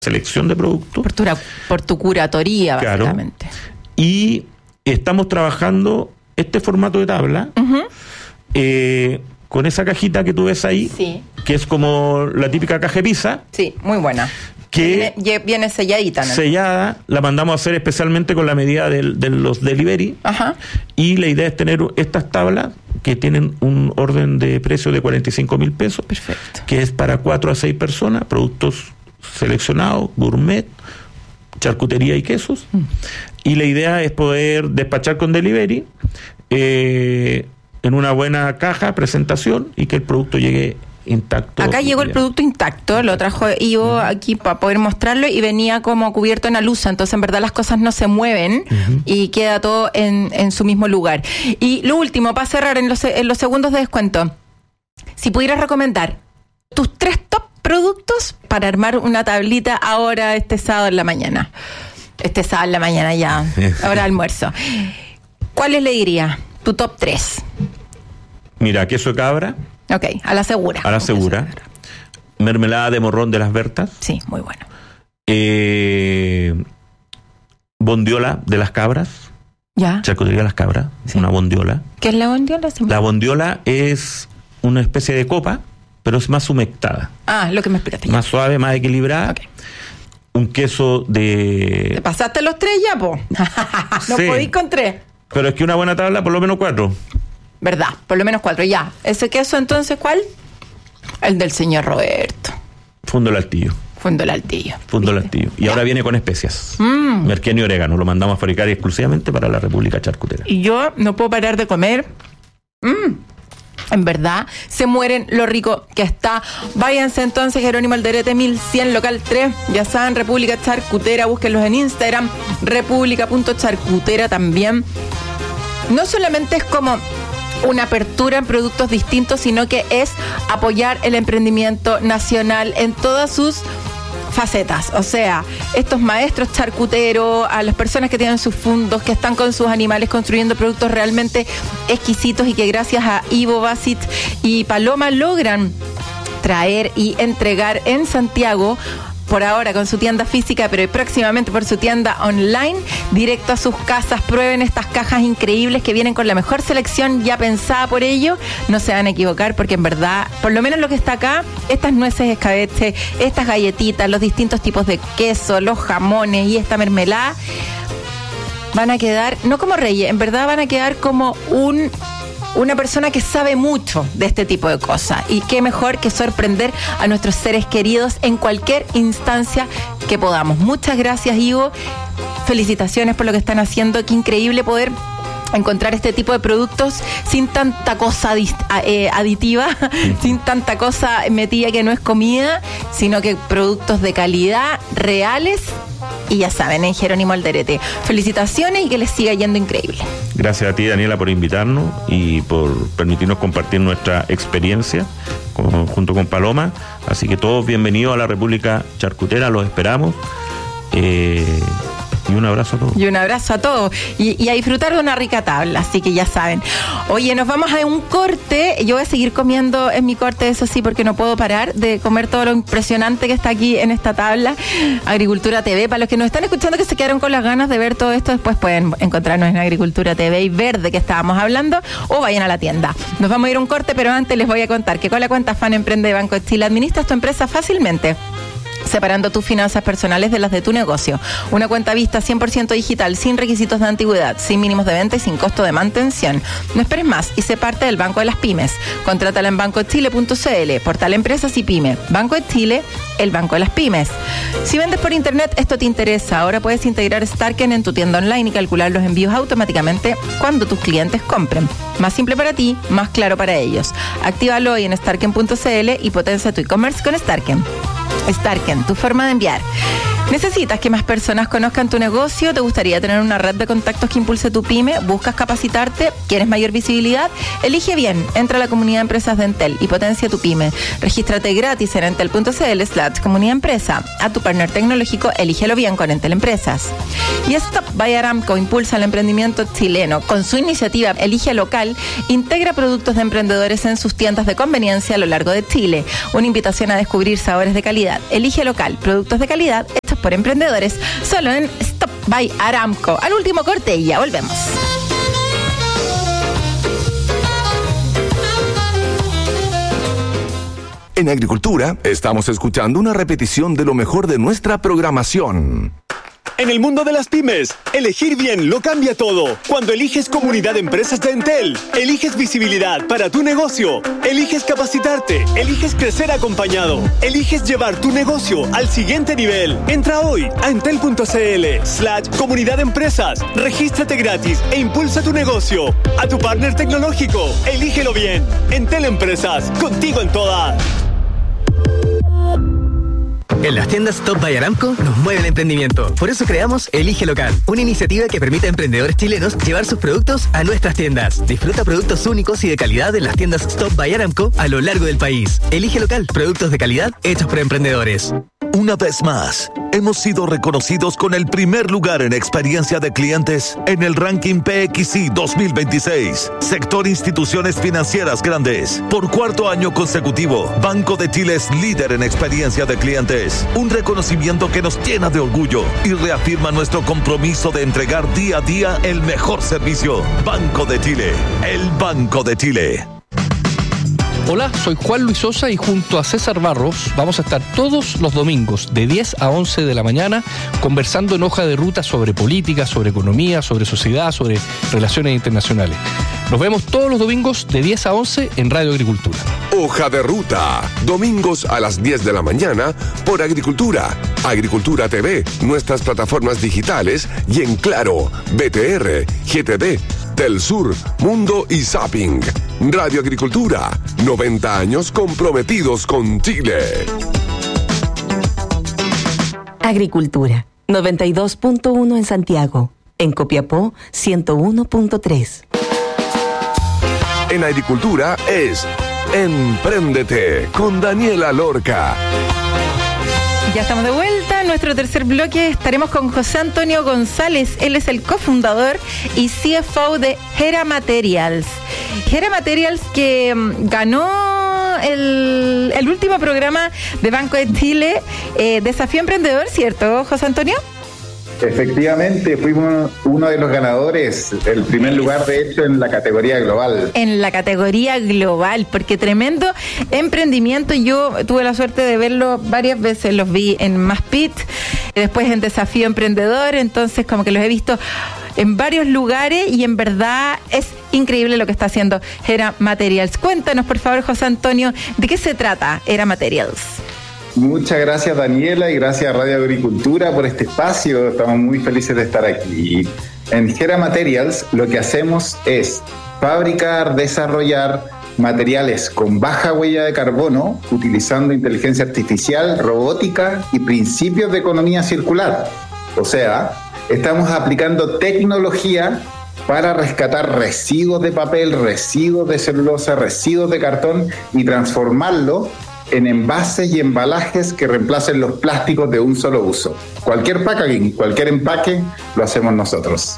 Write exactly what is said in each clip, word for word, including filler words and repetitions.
selección de productos. Por tu, por tu curatoría, básicamente. Claro. Y estamos trabajando este formato de tabla, uh-huh. eh, con esa cajita que tú ves ahí, sí. que es como la típica caja de pizza. Sí, muy buena. Que viene, viene selladita, ¿no? Sellada, la mandamos a hacer especialmente con la medida de, de los delivery. Ajá. Y la idea es tener estas tablas que tienen un orden de precio de cuarenta y cinco mil pesos. Perfecto. Que es para cuatro a seis personas, productos seleccionados, gourmet, charcutería y quesos. Mm. Y la idea es poder despachar con delivery eh, en una buena caja, presentación, y que el producto llegue intacto. Acá llegó el producto intacto, lo trajo Ivo uh-huh. aquí para poder mostrarlo y venía como cubierto en alusa, entonces en verdad las cosas no se mueven uh-huh. y queda todo en, en su mismo lugar. Y lo último, para cerrar en los, en los segundos de descuento, si pudieras recomendar tus tres top productos para armar una tablita ahora este sábado en la mañana. Este sábado en la mañana ya, ahora almuerzo. ¿Cuáles le diría? Tu top tres. Mira, queso de cabra. Ok, a la segura. A la segura. Mermelada de morrón de las Bertas. Sí, muy bueno. Eh, bondiola de las cabras. Ya. Charcutería de las cabras. Sí. Una bondiola. ¿Qué es la bondiola? La bondiola es una especie de copa, pero es más humectada. Ah, lo que me explicaste. Más suave, más equilibrada. Okay. Un queso de... ¿Te pasaste los tres ya, po? No sí. podís con tres. Pero es que una buena tabla, por lo menos cuatro. ¿Verdad? Por lo menos cuatro, ya. ¿Ese queso entonces cuál? El del señor Roberto. Fundo el Altillo. Fundo el Altillo. Fundo el Altillo. Y ya. Ahora viene con especias. Mm. Merquén y orégano. Lo mandamos a fabricar exclusivamente para la República Charcutera. Y yo no puedo parar de comer. Mm. En verdad, se mueren lo rico que está. Váyanse entonces, Jerónimo Alderete, mil cien, local tres. Ya saben, República Charcutera. Búsquenlos en Instagram. República punto charcutera también. No solamente es como una apertura en productos distintos, sino que es apoyar el emprendimiento nacional en todas sus facetas. O sea, estos maestros charcuteros, a las personas que tienen sus fundos, que están con sus animales construyendo productos realmente exquisitos y que gracias a Ivo Basit y Paloma logran traer y entregar en Santiago, por ahora con su tienda física, pero próximamente por su tienda online, directo a sus casas. Prueben estas cajas increíbles que vienen con la mejor selección ya pensada por ello. No se van a equivocar porque en verdad, por lo menos lo que está acá, estas nueces escabeche, estas galletitas, los distintos tipos de queso, los jamones y esta mermelada, van a quedar, no como reyes, en verdad van a quedar como un... una persona que sabe mucho de este tipo de cosas. Y qué mejor que sorprender a nuestros seres queridos en cualquier instancia que podamos. Muchas gracias, Ivo. Felicitaciones por lo que están haciendo. Qué increíble poder encontrar este tipo de productos sin tanta cosa aditiva, sin tanta cosa metida que no es comida, sino que productos de calidad, reales. Y ya saben, en Jerónimo Alderete. Felicitaciones y que les siga yendo increíble. Gracias a ti, Daniela, por invitarnos y por permitirnos compartir nuestra experiencia con, junto con Paloma. Así que todos bienvenidos a la República Charcutera, los esperamos. Eh, y un abrazo a todos. Y un abrazo a todos. Y, y a disfrutar de una rica tabla, así que ya saben. Oye, nos vamos a un corte. Yo voy a seguir comiendo en mi corte, eso sí, porque no puedo parar de comer todo lo impresionante que está aquí en esta tabla. Agricultura T V. Para los que nos están escuchando que se quedaron con las ganas de ver todo esto, después pueden encontrarnos en Agricultura T V y ver de qué estábamos hablando, o vayan a la tienda. Nos vamos a ir a un corte, pero antes les voy a contar que con la cuenta Fan Emprende de Banco de Chile administras tu empresa fácilmente, separando tus finanzas personales de las de tu negocio. Una cuenta vista cien por ciento digital, sin requisitos de antigüedad, sin mínimos de venta y sin costo de mantención. No esperes más y sé parte del Banco de las Pymes. Contrátala en banco de chile punto c l, portal Empresas y Pyme. Banco de Chile, el Banco de las Pymes. Si vendes por internet, esto te interesa. Ahora puedes integrar Starken en tu tienda online y calcular los envíos automáticamente cuando tus clientes compren. Más simple para ti, más claro para ellos. Actívalo hoy en starken punto c l y potencia tu e-commerce con Starken. Starken, tu forma de enviar. ¿Necesitas que más personas conozcan tu negocio? ¿Te gustaría tener una red de contactos que impulse tu pyme? ¿Buscas capacitarte? ¿Quieres mayor visibilidad? Elige bien. Entra a la comunidad de empresas de Entel y potencia tu pyme. Regístrate gratis en entel.cl slash comunidad empresa. A tu partner tecnológico, elígelo bien con Entel Empresas. Y Stop by Aramco impulsa el emprendimiento chileno. Con su iniciativa Elige Local, integra productos de emprendedores en sus tiendas de conveniencia a lo largo de Chile. Una invitación a descubrir sabores de calidad. Elige Local, productos de calidad hechos por emprendedores, solo en Stop by Aramco. Al último corte y ya volvemos. En Agricultura estamos escuchando una repetición de lo mejor de nuestra programación. En el mundo de las pymes, elegir bien lo cambia todo. Cuando eliges Comunidad de Empresas de Entel, eliges visibilidad para tu negocio, eliges capacitarte, eliges crecer acompañado, eliges llevar tu negocio al siguiente nivel. Entra hoy a entel.cl slash Comunidad de Empresas, regístrate gratis e impulsa tu negocio. A tu partner tecnológico, elígelo bien. Entel Empresas, contigo en todas. En las tiendas Stop by Aramco nos mueve el emprendimiento. Por eso creamos Elige Local, una iniciativa que permite a emprendedores chilenos llevar sus productos a nuestras tiendas. Disfruta productos únicos y de calidad en las tiendas Stop by Aramco a lo largo del país. Elige Local, productos de calidad hechos por emprendedores. Una vez más, hemos sido reconocidos con el primer lugar en experiencia de clientes en el ranking P X I dos mil veintiséis. Sector Instituciones Financieras Grandes. Por cuarto año consecutivo, Banco de Chile es líder en experiencia de clientes. Un reconocimiento que nos llena de orgullo y reafirma nuestro compromiso de entregar día a día el mejor servicio. Banco de Chile, el Banco de Chile. Hola, soy Juan Luis Sosa y junto a César Barros vamos a estar todos los domingos de diez a once de la mañana conversando en Hoja de Ruta sobre política, sobre economía, sobre sociedad, sobre relaciones internacionales. Nos vemos todos los domingos de diez a once en Radio Agricultura. Hoja de Ruta, domingos a las diez de la mañana por Agricultura, Agricultura T V, nuestras plataformas digitales y en Claro, B T R, G T D, Telsur, Mundo y Zapping. Radio Agricultura, noventa años comprometidos con Chile. Agricultura, noventa y dos punto uno en Santiago. En Copiapó, ciento uno punto tres. En Agricultura es Empréndete con Daniela Lorca. Ya estamos de vuelta en nuestro tercer bloque. Estaremos con José Antonio González. Él es el cofundador y C F O de Gera Materials. Gera Materials que um, ganó el, el último programa de Banco de Chile, eh, Desafío Emprendedor, ¿cierto, José Antonio? Efectivamente, fuimos uno de los ganadores, el primer lugar de hecho en la categoría global. En la categoría global, porque tremendo emprendimiento. Yo tuve la suerte de verlo varias veces, los vi en Maspit, después en Desafío Emprendedor, entonces como que los he visto en varios lugares y en verdad es increíble lo que está haciendo Gera Materials. Cuéntanos por favor, José Antonio, ¿de qué se trata Gera Materials? Muchas gracias Daniela y gracias a Radio Agricultura por este espacio, estamos muy felices de estar aquí. En Gera Materials lo que hacemos es fabricar, desarrollar materiales con baja huella de carbono utilizando inteligencia artificial, robótica y principios de economía circular. O sea, estamos aplicando tecnología para rescatar residuos de papel, residuos de celulosa, residuos de cartón y transformarlo en envases y embalajes que reemplacen los plásticos de un solo uso. Cualquier packaging, cualquier empaque, lo hacemos nosotros.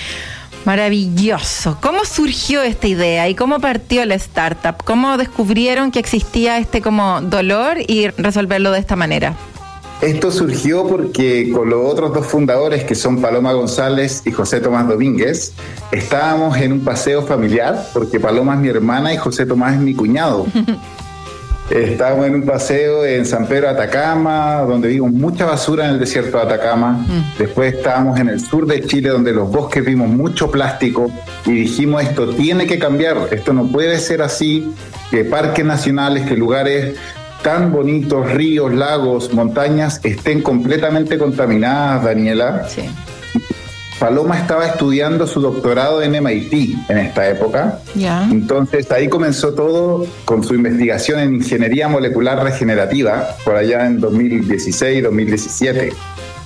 Maravilloso. ¿Cómo surgió esta idea y cómo partió la startup? ¿Cómo descubrieron que existía este como dolor y resolverlo de esta manera? Esto surgió porque con los otros dos fundadores, que son Paloma González y José Tomás Domínguez, estábamos en un paseo familiar, porque Paloma es mi hermana y José Tomás es mi cuñado. Estábamos en un paseo en San Pedro, Atacama, donde vimos mucha basura en el desierto de Atacama. Mm. Después estábamos en el sur de Chile, donde los bosques vimos mucho plástico y dijimos, esto tiene que cambiar, esto no puede ser así, que parques nacionales, que lugares tan bonitos, ríos, lagos, montañas, estén completamente contaminadas, Daniela. Sí. Paloma estaba estudiando su doctorado en M I T en esta época. Yeah. Entonces ahí comenzó todo con su investigación en ingeniería molecular regenerativa, por allá en dos mil dieciséis, dos mil diecisiete.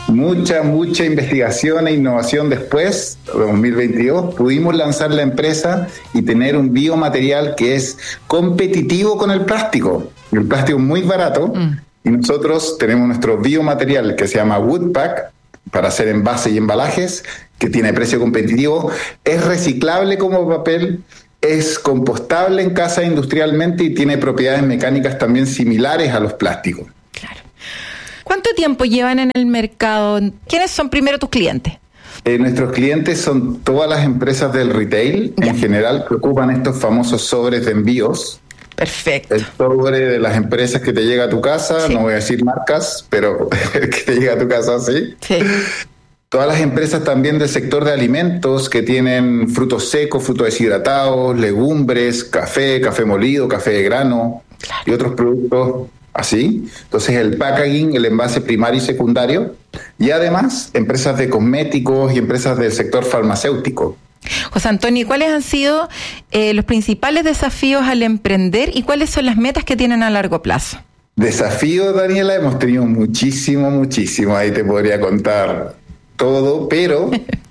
mucha, mucha investigación e innovación después, dos mil veintidós, pudimos lanzar la empresa y tener un biomaterial que es competitivo con el plástico. El plástico es muy barato mm. y nosotros tenemos nuestro biomaterial que se llama Woodpack para hacer envases y embalajes, que tiene precio competitivo, es reciclable como papel, es compostable en casa industrialmente y tiene propiedades mecánicas también similares a los plásticos. Claro. ¿Cuánto tiempo llevan en el mercado? ¿Quiénes son primero tus clientes? Eh, nuestros clientes son todas las empresas del retail, ya. En general, que ocupan estos famosos sobres de envíos. Perfecto. El sobre de las empresas que te llega a tu casa, sí. No voy a decir marcas, pero que te llega a tu casa, sí. Sí. Todas las empresas también del sector de alimentos que tienen frutos secos, frutos deshidratados, legumbres, café, café molido, café de grano, claro. Y otros productos así. Entonces el packaging, el envase primario y secundario, y además empresas de cosméticos y empresas del sector farmacéutico. José Antonio, ¿cuáles han sido eh, los principales desafíos al emprender y cuáles son las metas que tienen a largo plazo? Desafíos, Daniela, hemos tenido muchísimo, muchísimo. Ahí te podría contar todo, pero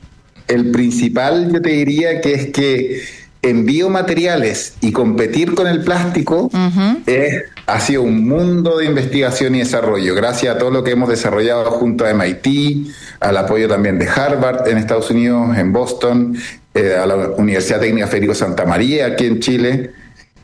el principal yo te diría que es que en biomateriales y competir con el plástico uh-huh. es, ha sido un mundo de investigación y desarrollo, gracias a todo lo que hemos desarrollado junto a M I T, al apoyo también de Harvard en Estados Unidos, en Boston, eh, a la Universidad Técnica Federico Santa María aquí en Chile.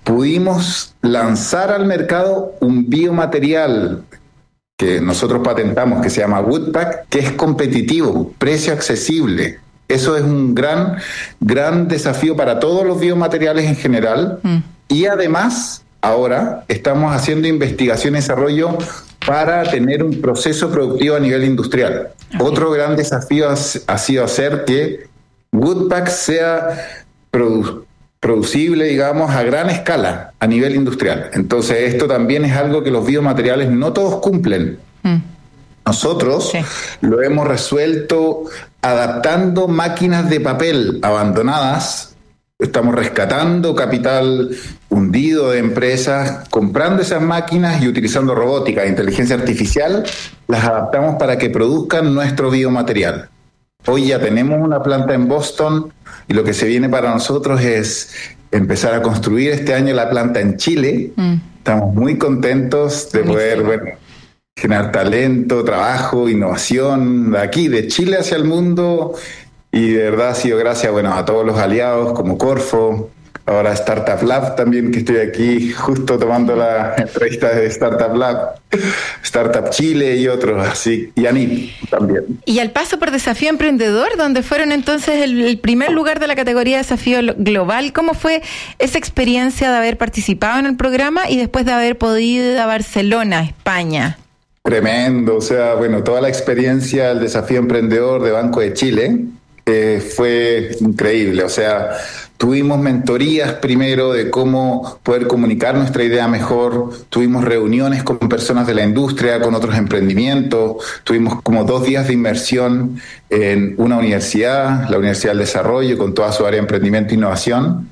Pudimos lanzar al mercado un biomaterial que nosotros patentamos, que se llama Woodpack, que es competitivo, precio accesible. Eso es un gran, gran desafío para todos los biomateriales en general. Mm. Y además, ahora estamos haciendo investigación y desarrollo para tener un proceso productivo a nivel industrial. Okay. Otro gran desafío ha, ha sido hacer que Woodpack sea produ- producible, digamos, a gran escala a nivel industrial. Entonces, esto también es algo que los biomateriales no todos cumplen. Mm. Nosotros sí. lo hemos resuelto adaptando máquinas de papel abandonadas. Estamos rescatando capital hundido de empresas, comprando esas máquinas y utilizando robótica e inteligencia artificial, las adaptamos para que produzcan nuestro biomaterial. Hoy ya tenemos una planta en Boston y lo que se viene para nosotros es empezar a construir este año la planta en Chile. Mm. Estamos muy contentos de poder, bueno, generar talento, trabajo, innovación de aquí, de Chile hacia el mundo, y de verdad ha sido gracias, bueno, a todos los aliados como Corfo, ahora Startup Lab también, que estoy aquí justo tomando la entrevista de Startup Lab, Startup Chile y otros, así, y ANIP también. Y al paso por Desafío Emprendedor, donde fueron entonces el, el primer lugar de la categoría Desafío Global, ¿cómo fue esa experiencia de haber participado en el programa y después de haber podido ir a Barcelona, España? Tremendo, o sea, bueno, toda la experiencia del Desafío Emprendedor de Banco de Chile eh, fue increíble, o sea, tuvimos mentorías primero de cómo poder comunicar nuestra idea mejor, tuvimos reuniones con personas de la industria, con otros emprendimientos, tuvimos como dos días de inmersión en una universidad, la Universidad del Desarrollo, con toda su área de emprendimiento e innovación.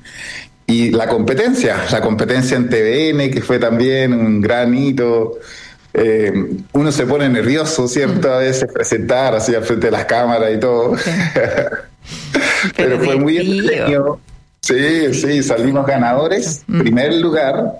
Y la competencia, la competencia en T V N, que fue también un gran hito. Eh, uno se pone nervioso, ¿cierto? A veces presentar así al frente de las cámaras y todo. Sí. Pero, Pero fue muy entretenido. Sí, sí, salimos ganadores, mm. primer lugar,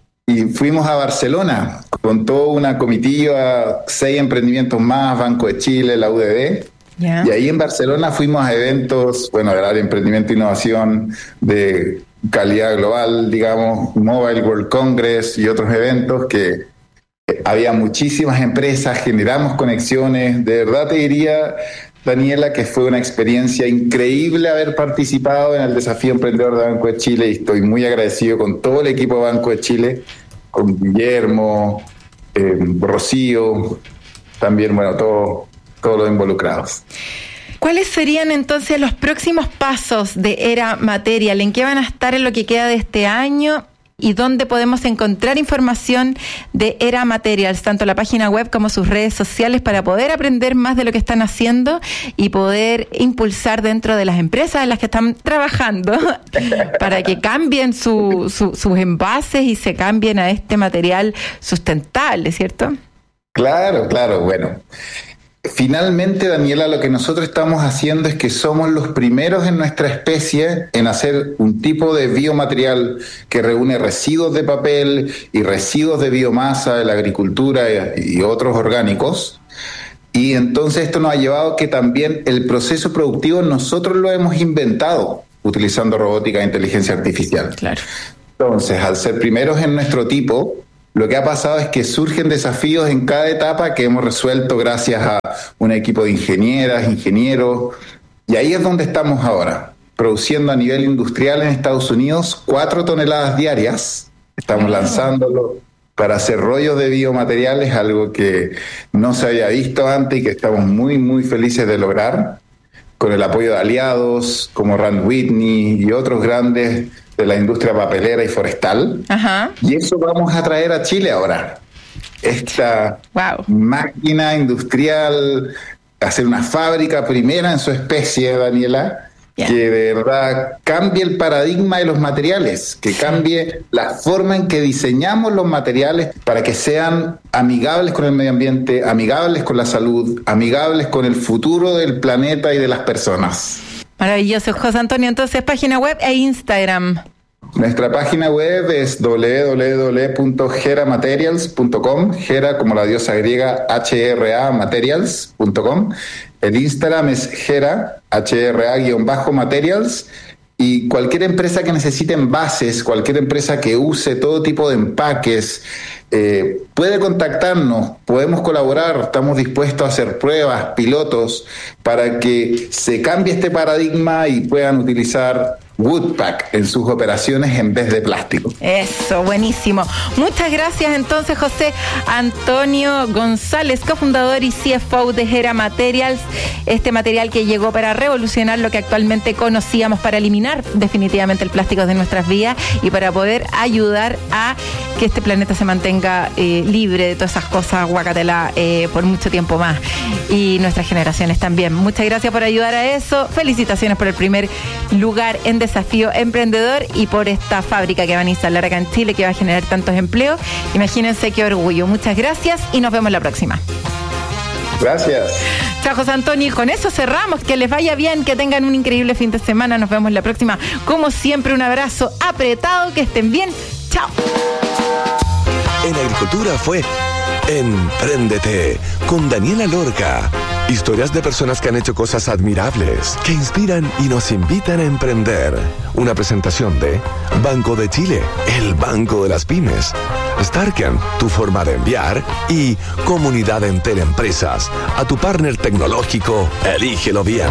y fuimos a Barcelona con toda una comitiva, seis emprendimientos más, Banco de Chile, la U D B. Yeah. Y ahí en Barcelona fuimos a eventos, bueno, del área de emprendimiento e innovación de calidad global, digamos, Mobile World Congress y otros eventos que había muchísimas empresas, generamos conexiones. De verdad te diría, Daniela, que fue una experiencia increíble haber participado en el Desafío Emprendedor de Banco de Chile, y estoy muy agradecido con todo el equipo de Banco de Chile, con Guillermo, eh, Rocío, también, bueno, todo, todos los involucrados. ¿Cuáles serían entonces los próximos pasos de Era Material? ¿En qué van a estar en lo que queda de este año? ¿Y dónde podemos encontrar información de Era Materials, tanto la página web como sus redes sociales, para poder aprender más de lo que están haciendo y poder impulsar dentro de las empresas en las que están trabajando para que cambien su, su, sus envases y se cambien a este material sustentable, ¿cierto? Claro, claro, bueno. Finalmente, Daniela, lo que nosotros estamos haciendo es que somos los primeros en nuestra especie en hacer un tipo de biomaterial que reúne residuos de papel y residuos de biomasa de la agricultura y, y otros orgánicos. Y entonces esto nos ha llevado a que también el proceso productivo nosotros lo hemos inventado utilizando robótica e inteligencia artificial. Claro. Entonces, al ser primeros en nuestro tipo, lo que ha pasado es que surgen desafíos en cada etapa que hemos resuelto gracias a un equipo de ingenieras, ingenieros, y ahí es donde estamos ahora, produciendo a nivel industrial en Estados Unidos cuatro toneladas diarias. Estamos lanzándolo para hacer rollos de biomateriales, algo que no se había visto antes y que estamos muy, muy felices de lograr, con el apoyo de aliados como Rand Whitney y otros grandes de la industria papelera y forestal. Ajá. Y eso vamos a traer a Chile ahora. Esta wow. máquina industrial, hacer una fábrica primera en su especie, Daniela, yeah. que de verdad cambie el paradigma de los materiales, que cambie la forma en que diseñamos los materiales para que sean amigables con el medio ambiente, amigables con la salud, amigables con el futuro del planeta y de las personas. Maravilloso, José Antonio. Entonces, página web e Instagram. Nuestra página web es doble u doble u doble u punto gera materials punto com, Gera como la diosa griega, H R A materials punto com. El Instagram es Gera, H R A-materials. Y cualquier empresa que necesite envases, cualquier empresa que use todo tipo de empaques, eh, puede contactarnos, podemos colaborar, estamos dispuestos a hacer pruebas, pilotos, para que se cambie este paradigma y puedan utilizar Woodpack en sus operaciones en vez de plástico. Eso, buenísimo. Muchas gracias entonces, José Antonio González, cofundador y C F O de Gera Materials, este material que llegó para revolucionar lo que actualmente conocíamos, para eliminar definitivamente el plástico de nuestras vidas y para poder ayudar a que este planeta se mantenga eh, libre de todas esas cosas guacatela eh, por mucho tiempo más, y nuestras generaciones también. Muchas gracias por ayudar a eso. Felicitaciones por el primer lugar en Desafío Emprendedor y por esta fábrica que van a instalar acá en Chile, que va a generar tantos empleos. Imagínense qué orgullo. Muchas gracias y nos vemos la próxima. Gracias. Chao, José Antonio. Y con eso cerramos. Que les vaya bien, que tengan un increíble fin de semana. Nos vemos la próxima. Como siempre, un abrazo apretado. Que estén bien. Chao. En Agricultura fue Empréndete con Daniela Lorca. Historias de personas que han hecho cosas admirables, que inspiran y nos invitan a emprender. Una presentación de Banco de Chile, el banco de las pymes. Starken, tu forma de enviar. Y Comunidad Entel Empresas. A tu partner tecnológico, elígelo bien.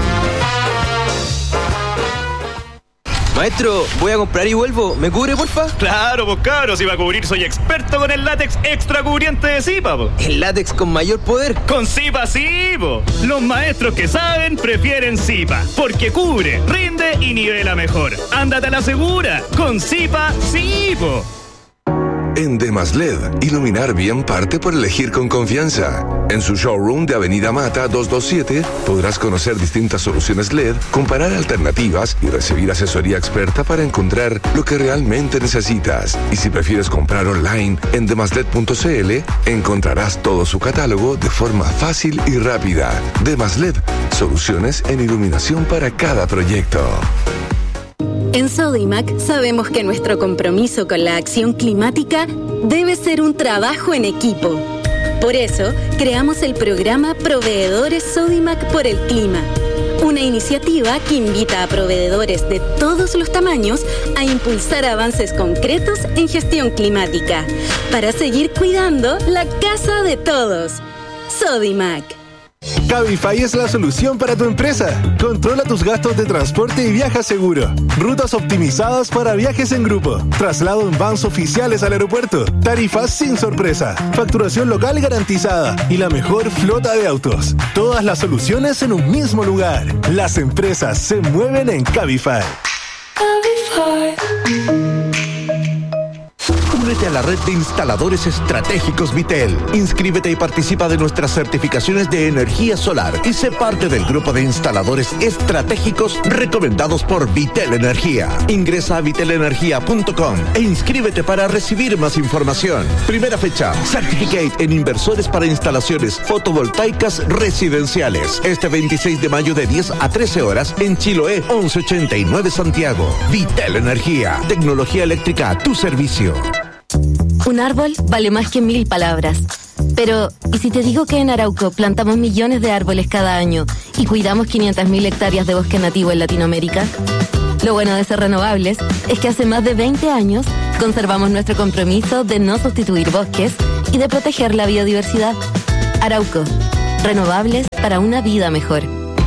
Maestro, voy a comprar y vuelvo. ¿Me cubre, porfa? Claro, pues cabros, si va a cubrir soy experto con el látex extra cubriente de Zipa, po. ¿El látex con mayor poder? Con Zipa sí, po. Los maestros que saben prefieren Zipa, porque cubre, rinde y nivela mejor. Ándate a la segura, con Zipa sí, po. En Demas L E D, iluminar bien parte por elegir con confianza. En su showroom de Avenida Mata doscientos veintisiete podrás conocer distintas soluciones L E D, comparar alternativas y recibir asesoría experta para encontrar lo que realmente necesitas. Y si prefieres comprar online en demaslet punto c l, encontrarás todo su catálogo de forma fácil y rápida. Demas L E D, soluciones en iluminación para cada proyecto. En Sodimac sabemos que nuestro compromiso con la acción climática debe ser un trabajo en equipo. Por eso, creamos el programa Proveedores Sodimac por el Clima, una iniciativa que invita a proveedores de todos los tamaños a impulsar avances concretos en gestión climática, para seguir cuidando la casa de todos. Sodimac. Cabify es la solución para tu empresa. Controla tus gastos de transporte y viaja seguro. Rutas optimizadas para viajes en grupo. Traslado en vans oficiales al aeropuerto. Tarifas sin sorpresa. Facturación local garantizada. Y la mejor flota de autos. Todas las soluciones en un mismo lugar. Las empresas se mueven en Cabify. Cabify. Únete a la red de instaladores estratégicos Vitel. Inscríbete y participa de nuestras certificaciones de energía solar y sé parte del grupo de instaladores estratégicos recomendados por Vitel Energía. Ingresa a vitel energía punto com e inscríbete para recibir más información. Primera fecha, Certificate en inversores para instalaciones fotovoltaicas residenciales. Este veintiséis de mayo de diez a trece horas en Chiloé once ochenta y nueve Santiago. Vitel Energía, tecnología eléctrica a tu servicio. Un árbol vale más que mil palabras. Pero, ¿y si te digo que en Arauco plantamos millones de árboles cada año y cuidamos quinientas mil hectáreas de bosque nativo en Latinoamérica? Lo bueno de ser renovables es que hace más de veinte años conservamos nuestro compromiso de no sustituir bosques y de proteger la biodiversidad. Arauco, renovables para una vida mejor.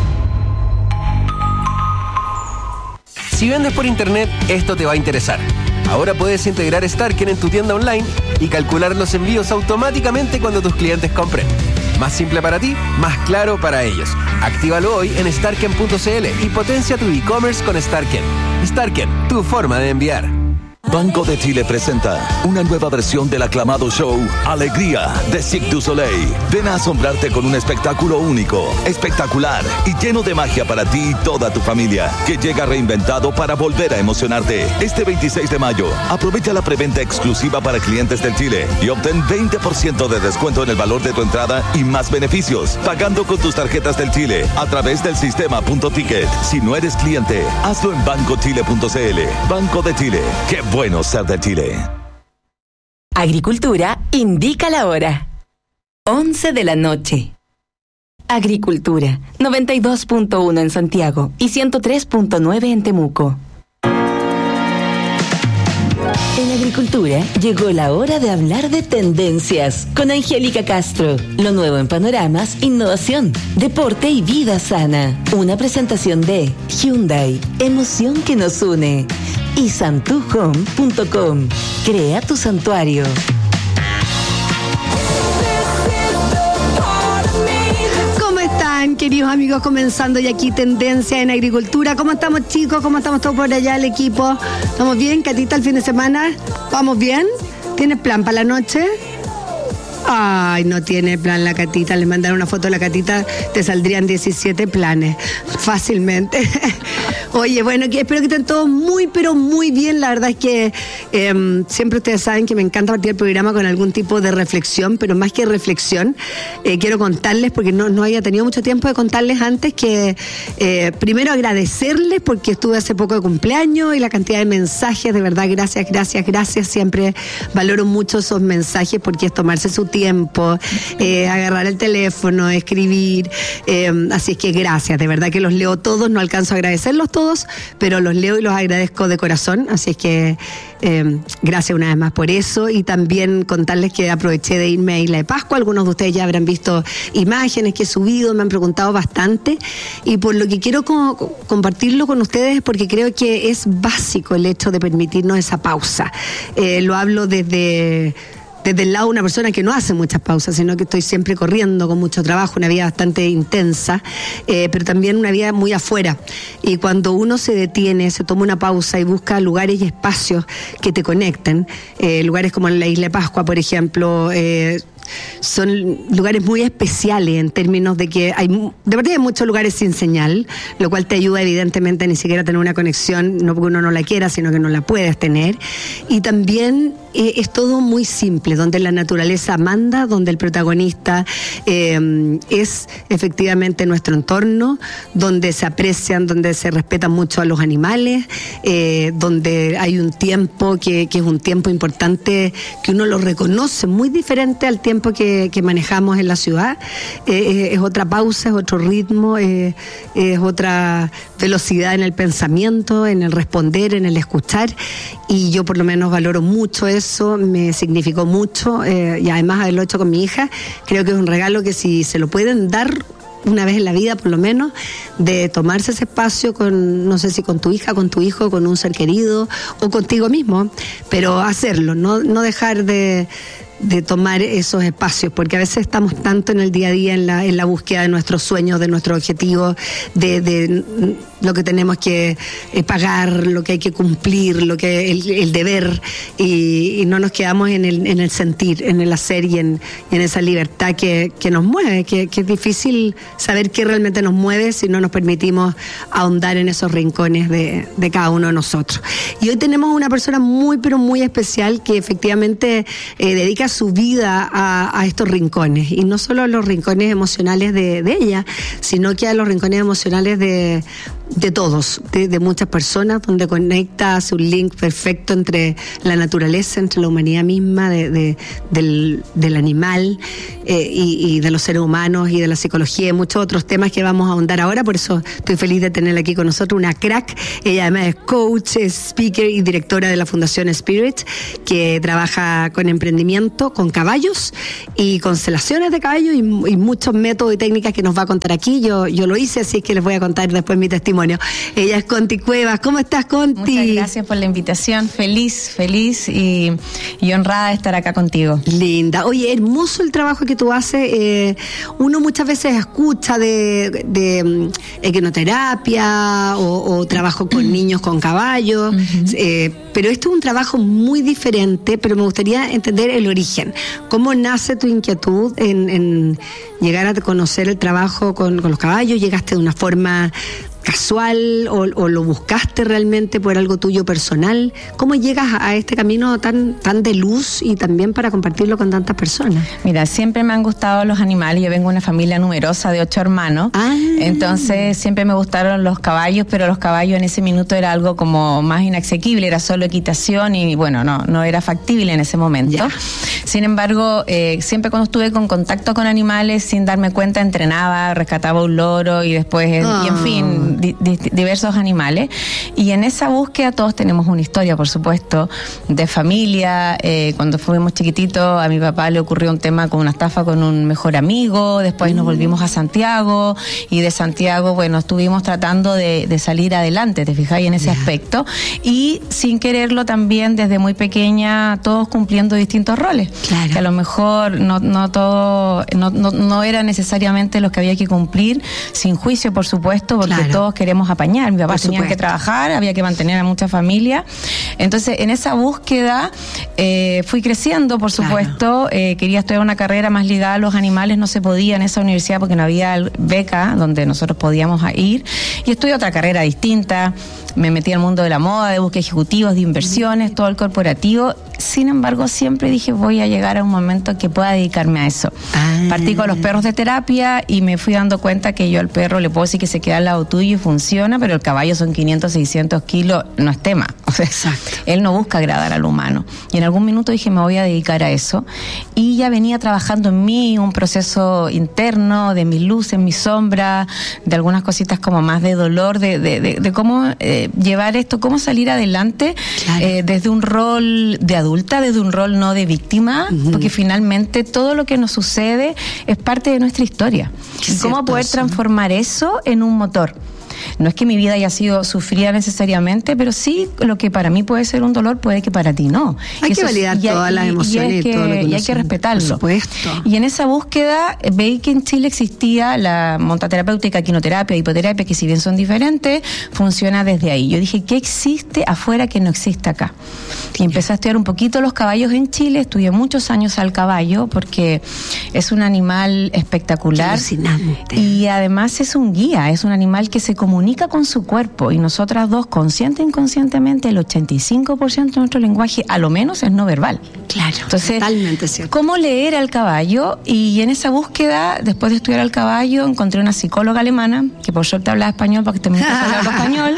Si vendes por internet, esto te va a interesar. Ahora puedes integrar Starken en tu tienda online y calcular los envíos automáticamente cuando tus clientes compren. Más simple para ti, más claro para ellos. Actívalo hoy en starken punto c l y potencia tu e-commerce con Starken. Starken, tu forma de enviar. Banco de Chile presenta una nueva versión del aclamado show Alegría de Cirque du Soleil. Ven a asombrarte con un espectáculo único, espectacular y lleno de magia para ti y toda tu familia, que llega reinventado para volver a emocionarte. Este veintiséis de mayo, aprovecha la preventa exclusiva para clientes del Chile y obtén veinte por ciento de descuento en el valor de tu entrada y más beneficios, pagando con tus tarjetas del Chile a través del sistema Punto Ticket. Si no eres cliente, hazlo en banco chile punto c l. Banco de Chile. ¡Qué bueno ser de Chile! Agricultura indica la hora. once de la noche. Agricultura, noventa y dos punto uno en Santiago y ciento tres punto nueve en Temuco. En Agricultura llegó la hora de hablar de tendencias con Angélica Castro. Lo nuevo en panoramas, innovación, deporte y vida sana. Una presentación de Hyundai, emoción que nos une. Y santu home punto com. Crea tu santuario. ¿Cómo están, queridos amigos? Comenzando ya aquí Tendencia en Agricultura. ¿Cómo estamos, chicos? ¿Cómo estamos todos por allá, el equipo? ¿Estamos bien, Catita, el fin de semana? ¿Vamos bien? ¿Tienes plan para la noche? Ay, no tiene plan la Catita. Les mandaron una foto de la Catita, te saldrían diecisiete planes fácilmente. Oye, bueno, que espero que estén todos muy, pero muy bien. La verdad es que eh, siempre ustedes saben que me encanta partir el programa con algún tipo de reflexión, pero más que reflexión, eh, quiero contarles, porque no, no había tenido mucho tiempo de contarles antes, que eh, primero agradecerles porque estuve hace poco de cumpleaños y la cantidad de mensajes, de verdad, gracias, gracias, gracias. Siempre valoro mucho esos mensajes porque es tomarse su tiempo, eh, agarrar el teléfono, escribir, eh, así es que gracias, de verdad que los leo todos, no alcanzo a agradecerlos todos, pero los leo y los agradezco de corazón, así es que eh, gracias una vez más por eso. Y también contarles que aproveché de irme a Isla de Pascua. Algunos de ustedes ya habrán visto imágenes que he subido, me han preguntado bastante, y por lo que quiero co- compartirlo con ustedes, porque creo que es básico el hecho de permitirnos esa pausa. Eh, lo hablo desde... desde el lado de una persona que no hace muchas pausas, sino que estoy siempre corriendo con mucho trabajo, una vida bastante intensa, eh, pero también una vida muy afuera. Y cuando uno se detiene, se toma una pausa y busca lugares y espacios que te conecten, eh, lugares como la Isla de Pascua, por ejemplo, eh, son lugares muy especiales en términos de que hay, de verdad hay muchos lugares sin señal, lo cual te ayuda evidentemente a ni siquiera tener una conexión, no porque uno no la quiera, sino que no la puedes tener. Y también eh, es todo muy simple, donde la naturaleza manda, donde el protagonista eh, es efectivamente nuestro entorno, donde se aprecian, donde se respetan mucho a los animales, eh, donde hay un tiempo que, que es un tiempo importante, que uno lo reconoce, muy diferente al tiempo que, que manejamos en la ciudad. Eh, es otra pausa, es otro ritmo, eh, es otra velocidad en el pensamiento, en el responder, en el escuchar, y yo por lo menos valoro mucho eso, me significó mucho, eh, y además haberlo hecho con mi hija, creo que es un regalo que si se lo pueden dar una vez en la vida, por lo menos, de tomarse ese espacio con, no sé si con tu hija, con tu hijo, con un ser querido o contigo mismo, pero hacerlo, no, no dejar de de tomar esos espacios, porque a veces estamos tanto en el día a día en la, en la búsqueda de nuestros sueños, de nuestros objetivos, de, de lo que tenemos que eh, pagar, lo que hay que cumplir, lo que el, el deber, y, y no nos quedamos en el, en el sentir, en el hacer y en, en esa libertad que, que nos mueve, que, que es difícil saber qué realmente nos mueve si no nos permitimos ahondar en esos rincones de, de cada uno de nosotros. Y hoy tenemos una persona muy, pero muy especial que efectivamente eh, dedica su vida a, a estos rincones, y no solo a los rincones emocionales de, de ella, sino que a los rincones emocionales de, de todos, de, de muchas personas, donde conecta, hace un link perfecto entre la naturaleza, entre la humanidad misma, de, de, del, del animal eh, y, y de los seres humanos y de la psicología y muchos otros temas que vamos a ahondar ahora. Por eso estoy feliz de tenerla aquí con nosotros, una crack. Ella además es coach, es speaker y directora de la Fundación Spirit, que trabaja con emprendimiento, con caballos y constelaciones de caballos y, y muchos métodos y técnicas que nos va a contar aquí. Yo, yo lo hice, así que les voy a contar después mi testimonio. Ella es Conti Cuevas. ¿Cómo estás, Conti? Muchas gracias por la invitación. Feliz, feliz y, y honrada de estar acá contigo. Linda. Oye, hermoso el trabajo que tú haces. Eh, uno muchas veces escucha de, de um, equinoterapia o, o trabajo con niños con caballos, uh-huh. eh, pero esto es un trabajo muy diferente, pero me gustaría entender el origen. ¿Cómo nace tu inquietud en, en llegar a conocer el trabajo con, con los caballos? ¿Llegaste de una forma casual o, o lo buscaste realmente por algo tuyo personal? ¿Cómo llegas a este camino tan, tan de luz y también para compartirlo con tantas personas? Mira, siempre me han gustado los animales. Yo vengo de una familia numerosa de ocho hermanos. Ah. Entonces siempre me gustaron los caballos, pero los caballos en ese minuto era algo como más inasequible, era solo equitación y bueno, no, no era factible en ese momento. Ya. Sin embargo, eh, siempre cuando estuve con contacto con animales, sin darme cuenta, entrenaba, rescataba un loro y después, oh. y en fin, Di, di, diversos animales, y en esa búsqueda todos tenemos una historia, por supuesto, de familia. Eh, cuando fuimos chiquititos a mi papá le ocurrió un tema con una estafa con un mejor amigo, después mm. nos volvimos a Santiago y de Santiago, bueno, estuvimos tratando de, de salir adelante, te fijáis en ese yeah. aspecto, y sin quererlo también desde muy pequeña todos cumpliendo distintos roles, claro. que a lo mejor no, no todo no, no, no era necesariamente los que había que cumplir, sin juicio, por supuesto, porque claro. todos queremos apañar. Mi papá tenía que trabajar, había que mantener a mucha familia. Entonces, en esa búsqueda eh, fui creciendo, por supuesto. Claro. Eh, quería estudiar una carrera más ligada a los animales, no se podía en esa universidad porque no había beca donde nosotros podíamos ir. Y estudié otra carrera distinta. Me metí al mundo de la moda, de búsqueda de ejecutivos, de inversiones, todo el corporativo. Sin embargo, siempre dije, voy a llegar a un momento que pueda dedicarme a eso. Ah. Partí con los perros de terapia y me fui dando cuenta que yo al perro le puedo decir que se queda al lado tuyo y funciona, pero el caballo son quinientos, seiscientos kilos, no es tema. O sea, exacto. Él no busca agradar al humano. Y en algún minuto dije, me voy a dedicar a eso. Y ya venía trabajando en mí, un proceso interno, de mis luces, mis sombras, de algunas cositas como más de dolor, de, de, de, de cómo eh, llevar esto, cómo salir adelante, claro. eh, desde un rol de adulta, desde un rol no de víctima, uh-huh. porque finalmente todo lo que nos sucede es parte de nuestra historia. Y cómo poder eso. transformar eso en un motor. No es que mi vida haya sido sufrida necesariamente, pero sí lo que para mí puede ser un dolor, puede que para ti no. Hay y que validar y, todas y, las emociones y, y, que, todo lo que y hay que respetarlo. Por supuesto. Y en esa búsqueda veí que en Chile existía la montaterapéutica, quinoterapia, hipoterapia, que si bien son diferentes, funciona desde ahí. Yo dije, ¿qué existe afuera que no existe acá? Y empecé a estudiar un poquito los caballos en Chile, estudié muchos años al caballo, porque es un animal espectacular. Alucinante. Y además es un guía, es un animal que se comunica con su cuerpo, y nosotras dos, consciente e inconscientemente, el ochenta y cinco por ciento de nuestro lenguaje, a lo menos, es no verbal. Claro, entonces, totalmente cierto. ¿Cómo leer al caballo? Y en esa búsqueda, después de estudiar al caballo, encontré una psicóloga alemana, que por suerte hablaba español, porque también hablaba español,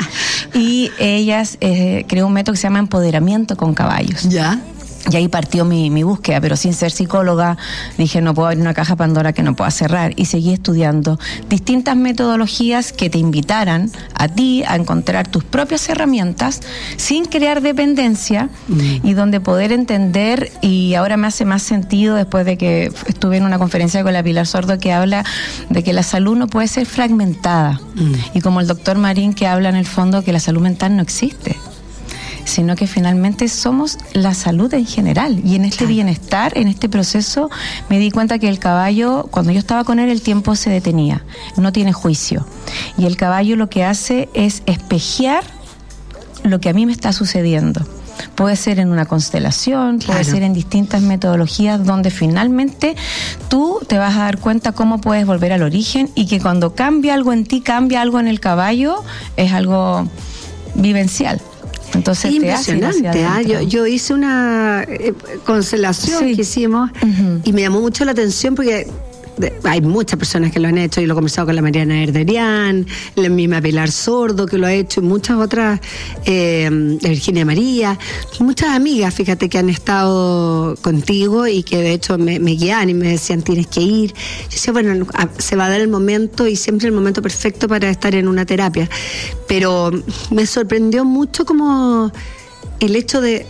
y ella eh, creó un método que se llama empoderamiento con caballos. ¿Ya? Y ahí partió mi, mi búsqueda, pero sin ser psicóloga, dije, no puedo abrir una caja Pandora que no pueda cerrar. Y seguí estudiando distintas metodologías que te invitaran a ti a encontrar tus propias herramientas sin crear dependencia, mm. y donde poder entender, y ahora me hace más sentido después de que estuve en una conferencia con la Pilar Sordo que habla de que la salud no puede ser fragmentada. Mm. Y como el doctor Marín, que habla en el fondo que la salud mental no existe. sino que finalmente somos la salud en general. Y en este bienestar, en este proceso, me di cuenta que el caballo, cuando yo estaba con él, el tiempo se detenía, no tiene juicio. Y el caballo lo que hace es espejear lo que a mí me está sucediendo. Puede ser en una constelación, puede Claro. ser en distintas metodologías donde finalmente tú te vas a dar cuenta cómo puedes volver al origen, y que cuando cambia algo en ti, cambia algo en el caballo, es algo vivencial. Entonces Es te hace ir hacia impresionante. ¿ah? adentro. Yo, yo hice una eh, constelación Sí. que hicimos y me llamó mucho la atención porque de- hay muchas personas que lo han hecho. Yo lo he conversado con la Mariana Erderian, la misma Pilar Sordo que lo ha hecho, y muchas otras, eh, Virginia María, muchas amigas, fíjate, que han estado contigo y que de hecho me, me guiaban y me decían tienes que ir. Yo decía, bueno, a- se va a dar el momento, y siempre el momento perfecto para estar en una terapia. Pero me sorprendió mucho como el hecho de,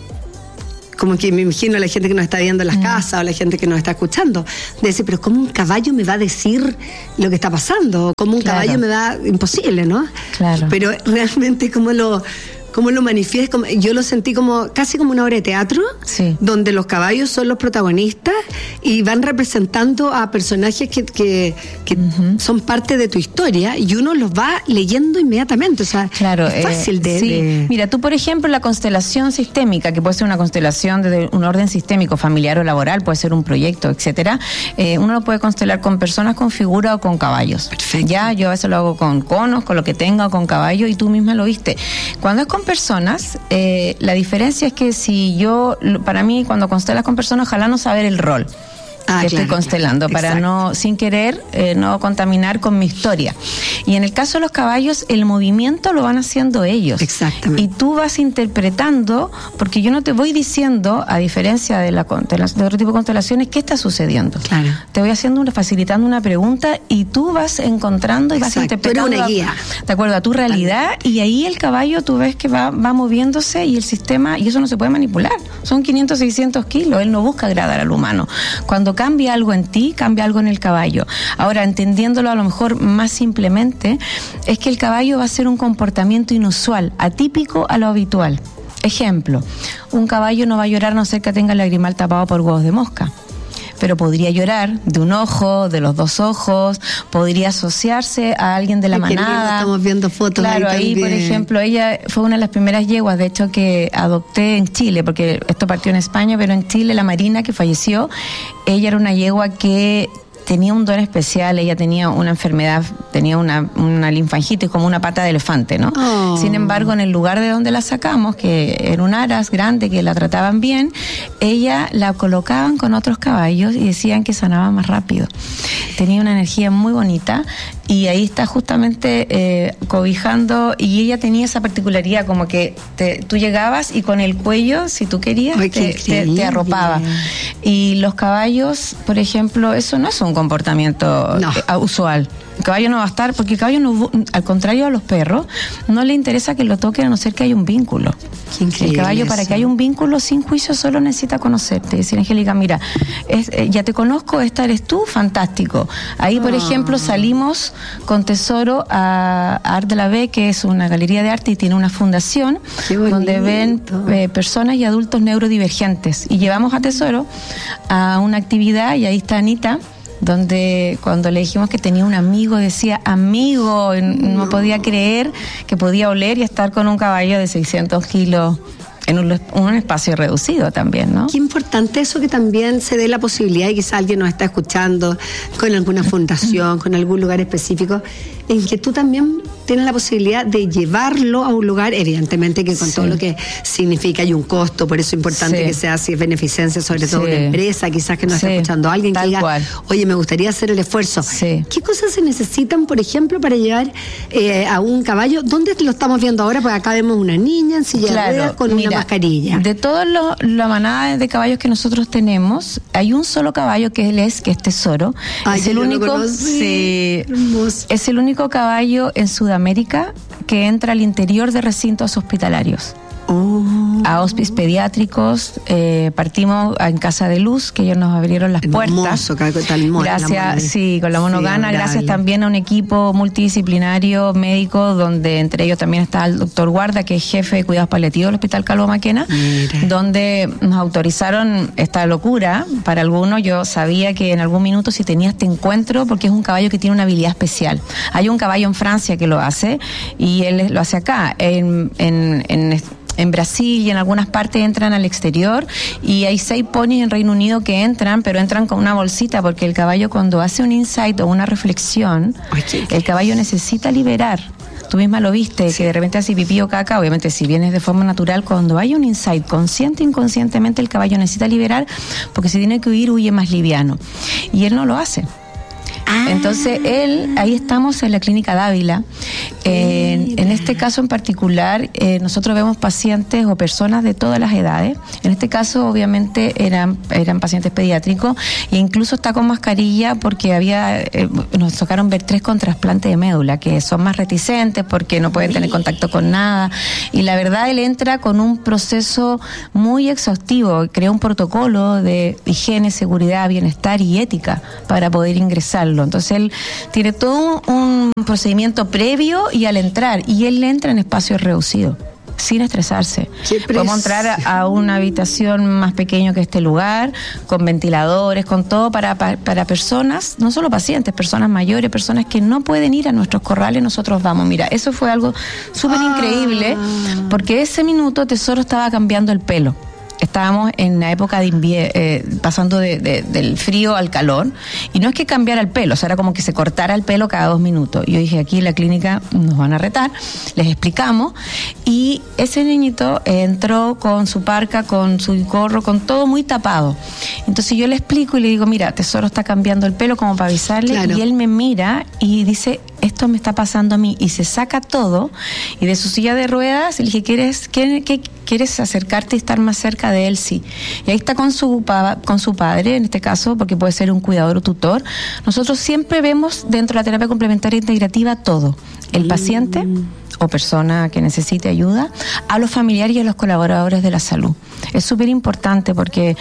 como que me imagino a la gente que nos está viendo en las casas o la gente que nos está escuchando, de decir, pero ¿cómo un caballo me va a decir lo que está pasando? ¿Cómo un Claro. caballo me va...? Imposible, ¿no? Claro. Pero realmente cómo lo... cómo lo manifiesta, como- yo lo sentí como casi como una obra de teatro, Sí. donde los caballos son los protagonistas y van representando a personajes que, que, que son parte de tu historia, y uno los va leyendo inmediatamente. O sea, Claro, es fácil eh, de, sí. de- Mira, tú, por ejemplo, la constelación sistémica, que puede ser una constelación desde un orden sistémico, familiar o laboral, puede ser un proyecto, etcétera. Eh, uno lo puede constelar con personas, con figura o con caballos. Perfecto. Ya, yo a veces lo hago con conos, con lo que tenga, o con caballo, y tú misma lo viste. Cuando es con personas, eh, la diferencia es que si yo, para mí, cuando constelas con personas, ojalá no saber el rol. Ah, que claro, estoy constelando, claro. para Exacto. no, sin querer, eh, no contaminar con mi historia. Y en el caso de los caballos, el movimiento lo van haciendo ellos. Exactamente. Y tú vas interpretando, porque yo no te voy diciendo, a diferencia de, la, constela- de otro tipo de constelaciones, qué está sucediendo. Claro. Te voy haciendo, una, facilitando una pregunta, y tú vas encontrando y vas Exacto, tú eres interpretando una a- guía. de acuerdo a tu realidad, y ahí el caballo tú ves que va, va moviéndose, y el sistema, y eso no se puede manipular. Son quinientos, seiscientos kilos, él no busca agradar al humano. Cuando cambia algo en ti, cambia algo en el caballo. Ahora, entendiéndolo a lo mejor más simplemente, es que el caballo va a ser un comportamiento inusual, atípico a lo habitual. Ejemplo, un caballo no va a llorar a no ser que tenga el lagrimal tapado por huevos de mosca. Pero podría llorar de un ojo, de los dos ojos, podría asociarse a alguien de la Ay, qué lindo, manada. estamos viendo fotos Claro, ahí ahí, por también. ejemplo, ella fue una de las primeras yeguas, de hecho, que adopté en Chile, porque esto partió en España, pero en Chile, la Marina, que falleció, ella era una yegua que tenía un don especial. Ella tenía una enfermedad, tenía una, una linfangitis, como una pata de elefante, ¿no? Oh. Sin embargo, en el lugar de donde la sacamos, que era un aras grande, que la trataban bien, ella la colocaban con otros caballos y decían que sanaba más rápido. Tenía una energía muy bonita, y ahí está justamente eh, cobijando, y ella tenía esa particularidad, como que te, tú llegabas y con el cuello, si tú querías, Ay, qué te, te- te increíble. arropaba. Y los caballos, por ejemplo, eso no es un comportamiento No. eh, usual. El caballo no va a estar, porque el caballo, no, bu- al contrario a los perros, no le interesa que lo toquen a no ser que haya un vínculo. Qué increíble El caballo, para eso. que haya un vínculo sin juicio, solo necesita conocerte. Decir, Angélica, mira, es- eh, ya te conozco, esta eres tú, fantástico. Ahí, por Ah. ejemplo, salimos con Tesoro a, a Art de la B, que es una galería de arte y tiene una fundación Qué donde ven bonito. eh, personas y adultos neurodivergentes. Y llevamos a Tesoro a una actividad, y ahí está Anita, donde cuando le dijimos que tenía un amigo, decía amigo, y no podía creer que podía oler y estar con un caballo de seiscientos kilos en un, un espacio reducido también, ¿no? Qué importante eso, que también se dé la posibilidad, y quizás alguien nos está escuchando con alguna fundación, con algún lugar específico, en que tú también tienes la posibilidad de llevarlo a un lugar, evidentemente que con Sí. todo lo que significa hay un costo, por eso es importante Sí. que sea así, beneficencia, sobre todo Sí. una empresa, quizás que nos Sí, está escuchando alguien que tal diga, cual. oye, me gustaría hacer el esfuerzo. Sí. ¿Qué cosas se necesitan, por ejemplo, para llevar eh, a un caballo? ¿Dónde lo estamos viendo ahora? Porque acá vemos una niña en silla de ruedas con mira, una mascarilla. De toda la manada de caballos que nosotros tenemos, hay un solo caballo que él es, que es Tesoro. Ay, es yo el lo único, conocí. sí, Hermoso. es el único caballo en Sudamérica que entra al interior de recintos hospitalarios. Oh. a hospice pediátricos, eh, partimos en Casa de Luz, que ellos nos abrieron las puertas. Hermoso, tal mono, gracias, la sí, con la monogana, sí, gracias también a un equipo multidisciplinario médico, donde entre ellos también está el doctor Guarda, que es jefe de cuidados paliativos del Hospital Calvo Maquena, Mira. donde nos autorizaron esta locura. Para algunos, yo sabía que en algún minuto si tenía este encuentro, porque es un caballo que tiene una habilidad especial. Hay un caballo en Francia que lo hace y él lo hace acá. En, en, en En Brasil y en algunas partes entran al exterior, y hay seis ponis en Reino Unido que entran, pero entran con una bolsita, porque el caballo, cuando hace un insight o una reflexión, Oye, el caballo necesita liberar. Tú misma lo viste, sí. que de repente hace pipí o caca, obviamente si vienes de forma natural, cuando hay un insight, consciente o inconscientemente, el caballo necesita liberar, porque si tiene que huir, huye más liviano. Y él no lo hace. Ah. Entonces él, ahí estamos en la clínica Dávila. Eh, en este caso en particular, eh, nosotros vemos pacientes o personas de todas las edades. En este caso, obviamente, eran, eran pacientes pediátricos, e incluso está con mascarilla porque había, eh, nos tocaron ver tres con trasplante de médula, que son más reticentes porque no pueden tener contacto con nada. Y la verdad, él entra con un proceso muy exhaustivo, crea un protocolo de higiene, seguridad, bienestar y ética para poder ingresarlo. Entonces él tiene todo un, un procedimiento previo y al entrar, y él entra en espacios reducidos, sin estresarse. Podemos entrar a, a una habitación más pequeña que este lugar, con ventiladores, con todo para, para, para personas, no solo pacientes, personas mayores, personas que no pueden ir a nuestros corrales, nosotros vamos. Mira, eso fue algo súper ah. increíble, porque ese minuto Tesoro estaba cambiando el pelo. Estábamos en la época de invierno, eh, pasando de, de, del frío al calor, y no es que cambiara el pelo, o sea, era como que se cortara el pelo cada dos minutos. Y yo dije, aquí en la clínica nos van a retar, les explicamos, y ese niñito entró con su parca, con su gorro, con todo muy tapado. Entonces yo le explico y le digo, mira, Tesoro está cambiando el pelo, como para avisarle, claro. Y él me mira y dice, esto me está pasando a mí, y se saca todo, y de su silla de ruedas le dije, ¿quieres, qué, qué, ¿quieres acercarte y estar más cerca de él? Sí. Y ahí está con su, con su padre, en este caso, porque puede ser un cuidador o tutor. Nosotros siempre vemos dentro de la terapia complementaria integrativa todo, el paciente mm. o persona que necesite ayuda, a los familiares y a los colaboradores de la salud. Es súper importante porque,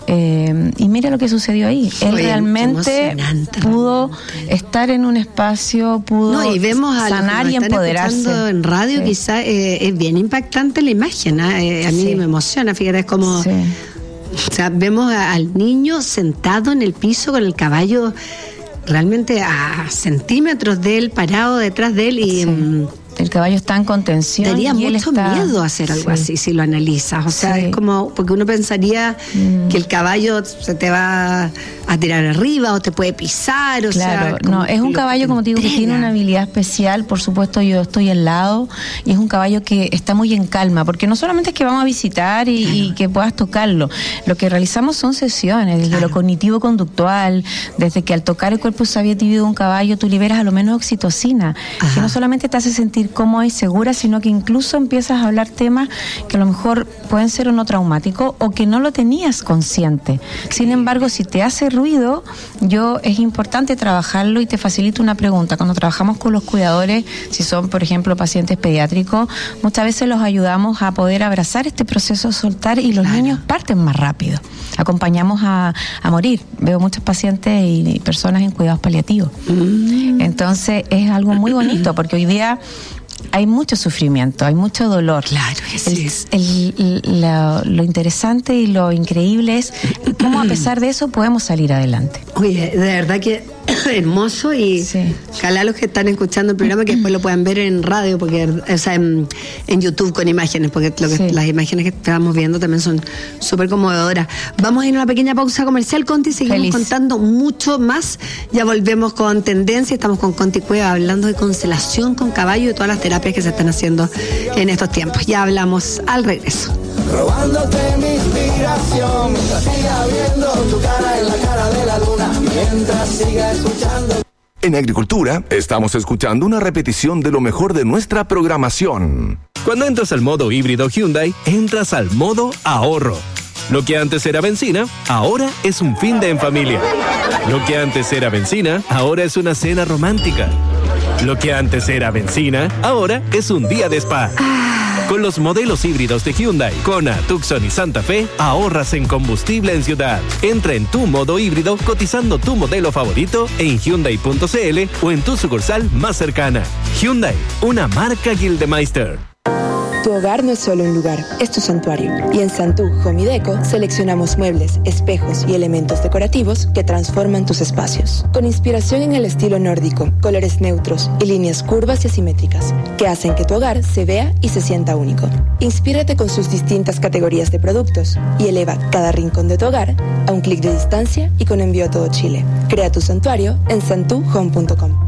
eh, y mira lo que sucedió ahí, él Oye, realmente pudo estar en un espacio, pudo no, y vemos a sanar y empoderarse. En radio, sí. Quizá eh, es bien impactante la imagen, ¿eh? A mí sí. me emociona, fíjate, es como, sí. o sea, vemos a, al niño sentado en el piso con el caballo realmente a centímetros de él, parado detrás de él, y sí. um, el caballo está en contención. Daría y mucho está... miedo hacer algo sí. así si lo analizas. O sea, sí. es como, porque uno pensaría mm. que el caballo se te va a tirar arriba o te puede pisar. O claro, sea, no, es un caballo, como te digo, que tiene una habilidad especial. Por supuesto, yo estoy al lado, y es un caballo que está muy en calma, porque no solamente es que vamos a visitar y, claro. y que puedas tocarlo. Lo que realizamos son sesiones, desde claro. lo cognitivo-conductual, desde que al tocar el cuerpo sabio-tibio de un caballo, tú liberas a lo menos oxitocina, Ajá. que no solamente te hace sentir cómoda y segura, sino que incluso empiezas a hablar temas que a lo mejor pueden ser o no traumáticos, o que no lo tenías consciente. Sin embargo, si te hace ruido, yo es importante trabajarlo, y te facilito una pregunta. Cuando trabajamos con los cuidadores, si son, por ejemplo, pacientes pediátricos, muchas veces los ayudamos a poder abrazar este proceso de soltar, y los claro. niños parten más rápido. Acompañamos a, a morir. Veo muchos pacientes y, y personas en cuidados paliativos. Mm. Entonces, es algo muy bonito, porque hoy día hay mucho sufrimiento, hay mucho dolor. Claro, el, el, el, lo, lo interesante y lo increíble es cómo, a pesar de eso, podemos salir adelante. Oye, de verdad que hermoso, y sí. ojalá los que están escuchando el programa que después lo puedan ver en radio, porque, o sea, en, en YouTube con imágenes, porque lo que, sí. las imágenes que estamos viendo también son súper conmovedoras. Vamos a ir a una pequeña pausa comercial, Conti, seguimos Feliz. contando mucho más. Ya volvemos con Tendencia, estamos con Conti Cueva hablando de constelación con caballo y de todas las terapias que se están haciendo en estos tiempos. Ya hablamos al regreso. Robándote mi inspiración, mientras siga viendo tu cara en la cara de la luna, mientras siga escuchando. En Agricultura estamos escuchando una repetición de lo mejor de nuestra programación. Cuando entras al modo híbrido Hyundai, entras al modo ahorro. Lo que antes era benzina, ahora es un fin de en familia. Lo que antes era benzina, ahora es una cena romántica. Lo que antes era benzina, ahora es un día de spa. Con los modelos híbridos de Hyundai, Kona, Tucson y Santa Fe, ahorras en combustible en ciudad. Entra en tu modo híbrido cotizando tu modelo favorito en Hyundai punto c l o en tu sucursal más cercana. Hyundai, una marca Gildemeister. Tu hogar no es solo un lugar, es tu santuario. Y en Santú Home y Deco seleccionamos muebles, espejos y elementos decorativos que transforman tus espacios. Con inspiración en el estilo nórdico, colores neutros y líneas curvas y asimétricas, que hacen que tu hogar se vea y se sienta único. Inspírate con sus distintas categorías de productos y eleva cada rincón de tu hogar a un clic de distancia y con envío a todo Chile. Crea tu santuario en santú home punto com.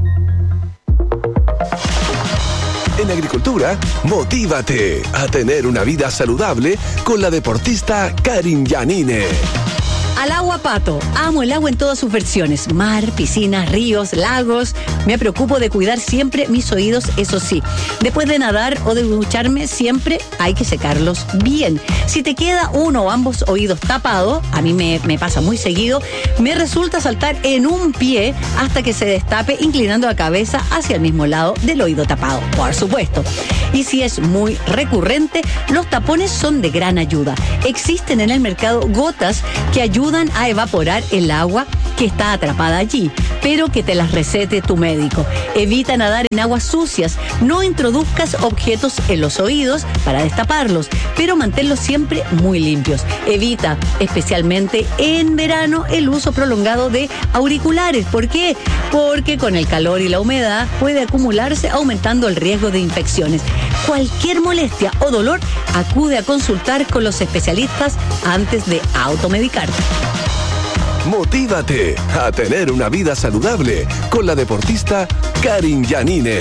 En agricultura, motívate a tener una vida saludable con la deportista Karin Yanine. Al agua, Pato. Amo el agua en todas sus versiones. Mar, piscinas, ríos, lagos. Me preocupo de cuidar siempre mis oídos, eso sí. Después de nadar o de ducharme, siempre hay que secarlos bien. Si te queda uno o ambos oídos tapados, a mí me, me pasa muy seguido, me resulta saltar en un pie hasta que se destape, inclinando la cabeza hacia el mismo lado del oído tapado, por supuesto. Y si es muy recurrente, los tapones son de gran ayuda. Existen en el mercado gotas que ayudan a evaporar el agua que está atrapada allí, pero que te las recete tu médico. Evita nadar en aguas sucias, no introduzcas objetos en los oídos para destaparlos, pero manténlos siempre muy limpios. Evita, especialmente en verano, el uso prolongado de auriculares. ¿Por qué? Porque con el calor y la humedad puede acumularse, aumentando el riesgo de infecciones. Cualquier molestia o dolor, acude a consultar con los especialistas antes de automedicarte. Motívate a tener una vida saludable con la deportista Karin Yanine.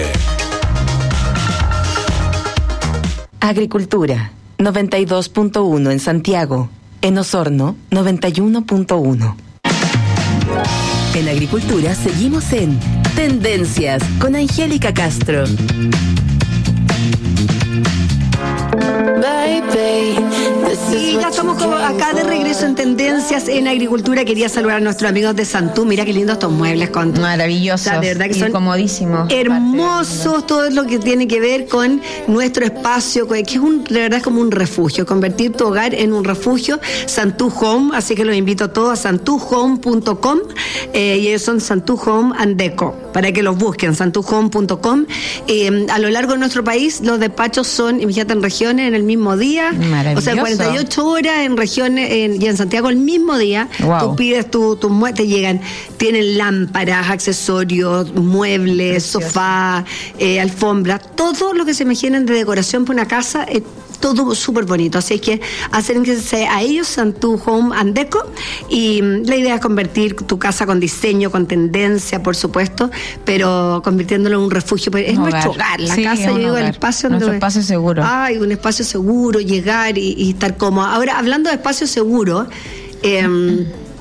Agricultura, noventa y dos punto uno en Santiago. En Osorno, noventa y uno punto uno. En Agricultura seguimos en Tendencias con Angélica Castro. Y ya estamos como acá de regreso en Tendencias en Agricultura. Quería saludar a nuestros amigos de Santú. Mira qué lindos estos muebles con maravillosos, la verdad que y son comodísimos, hermosos. Todo lo que tiene que ver con nuestro espacio, que es un, de verdad es como un refugio, convertir tu hogar en un refugio. Santú Home, así que los invito a todos a santú home punto com, eh, y ellos son Santú Home and Deco, para que los busquen, santú home punto com. Eh, a lo largo de nuestro país los despachos son, imagínate, en regiones en el mismo día, o sea, cuarenta y ocho horas en regiones en, y en Santiago el mismo día. Wow. Tú pides tus tu muebles, te llegan, tienen lámparas, accesorios, muebles, sofá, eh, alfombra, todo lo que se imaginen de decoración para una casa. Eh, todo súper bonito, así que acérquense a ellos, Santú Home and Deco, y la idea es convertir tu casa con diseño, con tendencia, por supuesto, pero convirtiéndolo en un refugio. Es un nuestro hogar. hogar, la Sí, casa, es yo un digo, el hogar. espacio Nuestro donde... espacio seguro. Ay, un espacio seguro, llegar y, y estar cómodo. Ahora, hablando de espacio seguro, eh,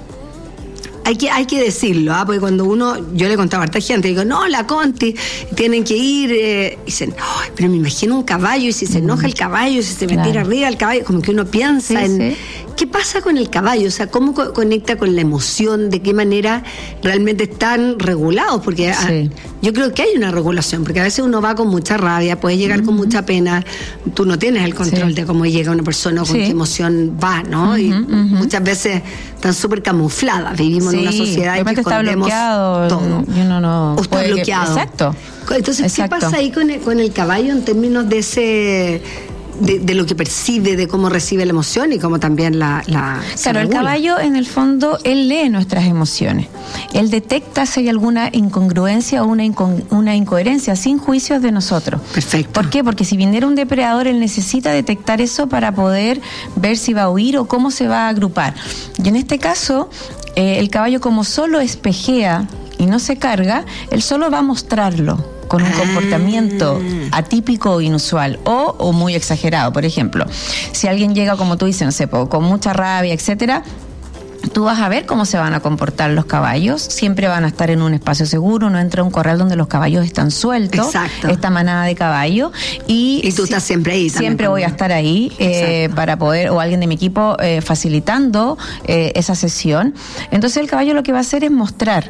Hay que, hay que decirlo, ¿ah? Porque cuando uno, yo le contaba a harta gente, digo, no, la Conti, tienen que ir, eh, y dicen, ay, pero me imagino un caballo, y si se enoja el caballo, si se me Claro. tira arriba el caballo, como que uno piensa Sí, en, sí. ¿qué pasa con el caballo? O sea, ¿cómo co- conecta con la emoción? ¿De qué manera realmente están regulados? Porque ah, Sí. yo creo que hay una regulación, porque a veces uno va con mucha rabia, puede llegar con mucha pena, tú no tienes el control Sí. de cómo llega una persona o con Sí. qué emoción va, ¿no? Y muchas veces están súper camufladas, vivimos en una Sí, sociedad en que realmente está escondemos bloqueado, todo. y uno no O está puede que- bloqueado. exacto. Entonces, Exacto. ¿qué pasa ahí con el, con el caballo en términos de ese... De, de lo que percibe, de cómo recibe la emoción y cómo también la... la se Claro, el regula? caballo en el fondo, él lee nuestras emociones. Él detecta si hay alguna incongruencia o una, incon- una incoherencia sin juicios de nosotros. Perfecto. ¿Por qué? Porque si viniera un depredador, él necesita detectar eso para poder ver si va a huir o cómo se va a agrupar. Y en este caso, eh, el caballo, como solo espejea y no se carga, él solo va a mostrarlo con un comportamiento atípico o inusual o, o muy exagerado. Por ejemplo, si alguien llega, como tú dices, no sé, po- con mucha rabia, etcétera, tú vas a ver cómo se van a comportar los caballos. Siempre van a estar en un espacio seguro, no entra a un corral donde los caballos están sueltos. Exacto. Esta manada de caballo. Y, Y tú estás siempre ahí también Siempre con- voy a estar ahí eh, para poder, o alguien de mi equipo eh, facilitando eh, esa sesión. Entonces el caballo lo que va a hacer es mostrar.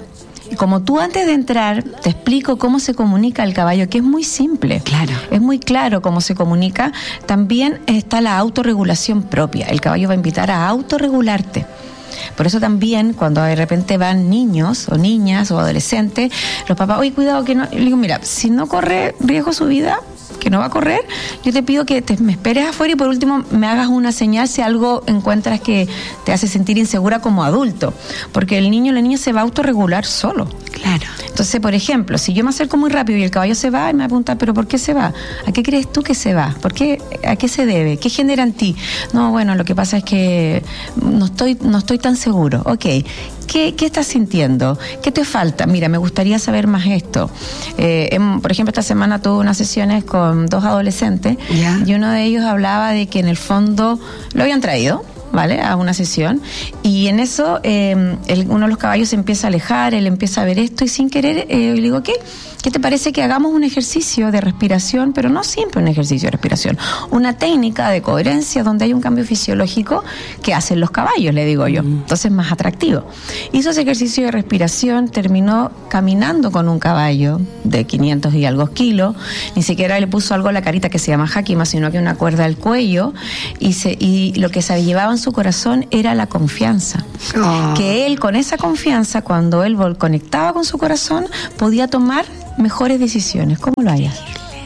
como tú antes de entrar te explico cómo se comunica el caballo, que es muy simple. Claro. Es muy claro cómo se comunica. También está la autorregulación propia. El caballo va a invitar a autorregularte. Por eso también cuando de repente van niños o niñas o adolescentes, los papás, oye, cuidado que no. Yo le digo, mira, si no corre riesgo su vida, que no va a correr, yo te pido que te, me esperes afuera y por último me hagas una señal si algo encuentras que te hace sentir insegura como adulto, porque el niño o la niña se va a autorregular solo. Claro. Entonces, por ejemplo, si yo me acerco muy rápido y el caballo se va, y me va a preguntar, ¿pero por qué se va? ¿A qué crees tú que se va? ¿Por qué? ¿A qué se debe? ¿Qué genera en ti? No, bueno, lo que pasa es que no estoy, no estoy tan seguro. Ok, ¿qué, qué estás sintiendo? ¿Qué te falta? Mira, me gustaría saber más esto. Eh, en, por ejemplo, esta semana tuve unas sesiones con dos adolescentes, ¿ya? Y uno de ellos hablaba de que en el fondo lo habían traído, ¿vale? A una sesión, y en eso eh, el, uno de los caballos se empieza a alejar, él empieza a ver esto y sin querer eh, le digo, ¿qué? ¿Qué te parece que hagamos un ejercicio de respiración, pero no siempre un ejercicio de respiración, una técnica de coherencia donde hay un cambio fisiológico que hacen los caballos, le digo yo, entonces más atractivo. Hizo ese ejercicio de respiración, terminó caminando con un caballo de quinientos y algo kilos, ni siquiera le puso algo a la carita que se llama Hakima, sino que una cuerda al cuello, y, se, y lo que se llevaba en su corazón era la confianza. Oh. Que él con esa confianza, cuando él conectaba con su corazón, podía tomar mejores decisiones. ¿Cómo lo hayas?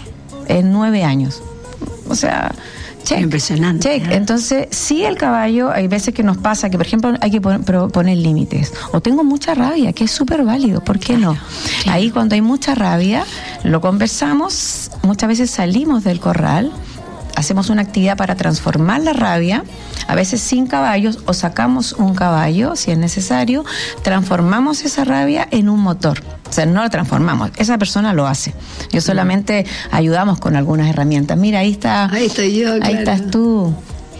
En nueve años. O sea, check. Impresionante. Check. ¿Eh? Entonces, sí, el caballo, hay veces que nos pasa que, por ejemplo, hay que poner, poner límites. O tengo mucha rabia, que es súper válido. ¿Por qué no? Sí. Ahí, cuando hay mucha rabia, lo conversamos, muchas veces salimos del corral, hacemos una actividad para transformar la rabia, a veces sin caballos, o sacamos un caballo, si es necesario, transformamos esa rabia en un motor. O sea, no lo transformamos, esa persona lo hace. Yo solamente ayudamos con algunas herramientas. Mira, ahí está. Ahí estoy yo, Ahí claro. estás tú.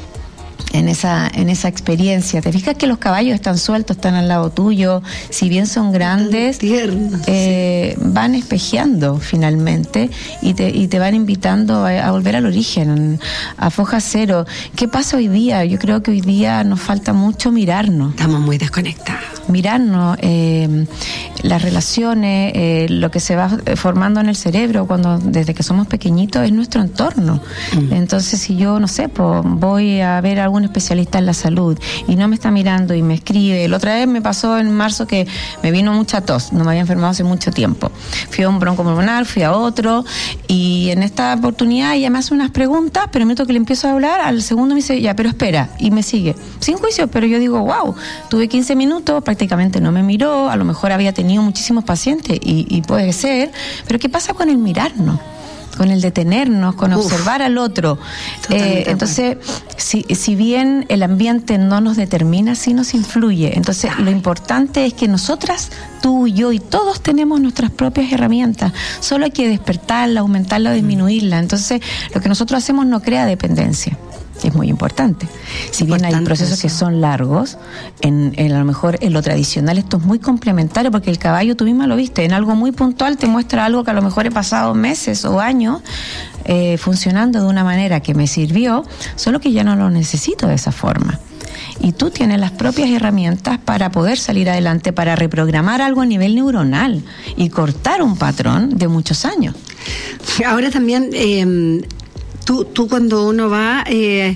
En esa, en esa experiencia. ¿Te fijas que los caballos están sueltos, están al lado tuyo? Si bien son grandes, tiernos, eh, sí. van espejeando finalmente y te, y te van invitando a, a volver al origen, a foja cero. ¿Qué pasa hoy día? Yo creo que hoy día nos falta mucho mirarnos. Estamos muy desconectados. Mirarnos, eh, las relaciones, eh, lo que se va formando en el cerebro cuando desde que somos pequeñitos es nuestro entorno. Mm. Entonces, si yo, no sé, pues, voy a ver a algún especialista en la salud y no me está mirando y me escribe. La otra vez me pasó en marzo que me vino mucha tos, no me había enfermado hace mucho tiempo. Fui a un broncopulmonar, fui a otro, y en esta oportunidad ella me hace unas preguntas, pero el minuto que le empiezo a hablar, al segundo me dice, ya, pero espera, y me sigue. Sin juicio, pero yo digo, wow, tuve quince minutos, prácticamente no me miró, a lo mejor había tenido muchísimos pacientes y, y puede ser, pero ¿qué pasa con el mirarnos? Con el detenernos, con Uf, observar al otro. Eh, entonces, si, si bien el ambiente no nos determina, sí nos influye. Entonces, Ay. lo importante es que nosotras, tú, yo y todos tenemos nuestras propias herramientas. Solo hay que despertarla, aumentarla o disminuirla. Entonces, lo que nosotros hacemos no crea dependencia. Es muy importante. Si bien hay procesos eso. que son largos, en, en a lo mejor en lo tradicional esto es muy complementario, porque el caballo, tú misma lo viste, en algo muy puntual te muestra algo que a lo mejor he pasado meses o años eh, funcionando de una manera que me sirvió, solo que ya no lo necesito de esa forma. Y tú tienes las propias herramientas para poder salir adelante, para reprogramar algo a nivel neuronal y cortar un patrón de muchos años. Ahora también... Eh, Tú, tú cuando uno va, eh,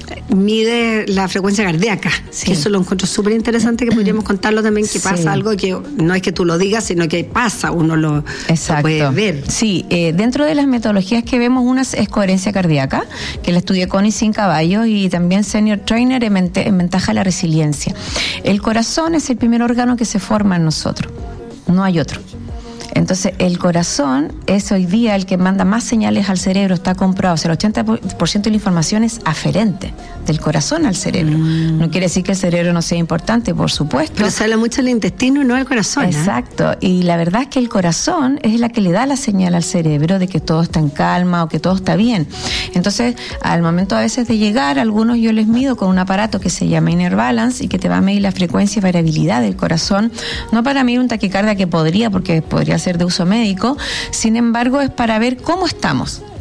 mide la frecuencia cardíaca, sí. que eso lo encuentro súper interesante, que podríamos contarlo también, que pasa sí. algo que no es que tú lo digas, sino que pasa, uno lo, lo puede ver. Sí, eh, dentro de las metodologías que vemos, una es coherencia cardíaca, que la estudié con y sin caballos, y también Senior Trainer en, mente, en ventaja la resiliencia. El corazón es el primer órgano que se forma en nosotros, no hay otro. Entonces, el corazón es hoy día el que manda más señales al cerebro, está comprobado. O sea, el ochenta por ciento de la información es aferente del corazón al cerebro. Mm. No quiere decir que el cerebro no sea importante, por supuesto. Pero se habla mucho del intestino y no del corazón. Exacto. ¿eh? Y la verdad es que el corazón es la que le da la señal al cerebro de que todo está en calma o que todo está bien. Entonces, al momento a veces de llegar, algunos yo les mido con un aparato que se llama Inner Balance y que te va a medir la frecuencia y variabilidad del corazón. No para medir un taquicardia, que podría, porque podría ser de uso médico, sin embargo es para ver cómo estamos.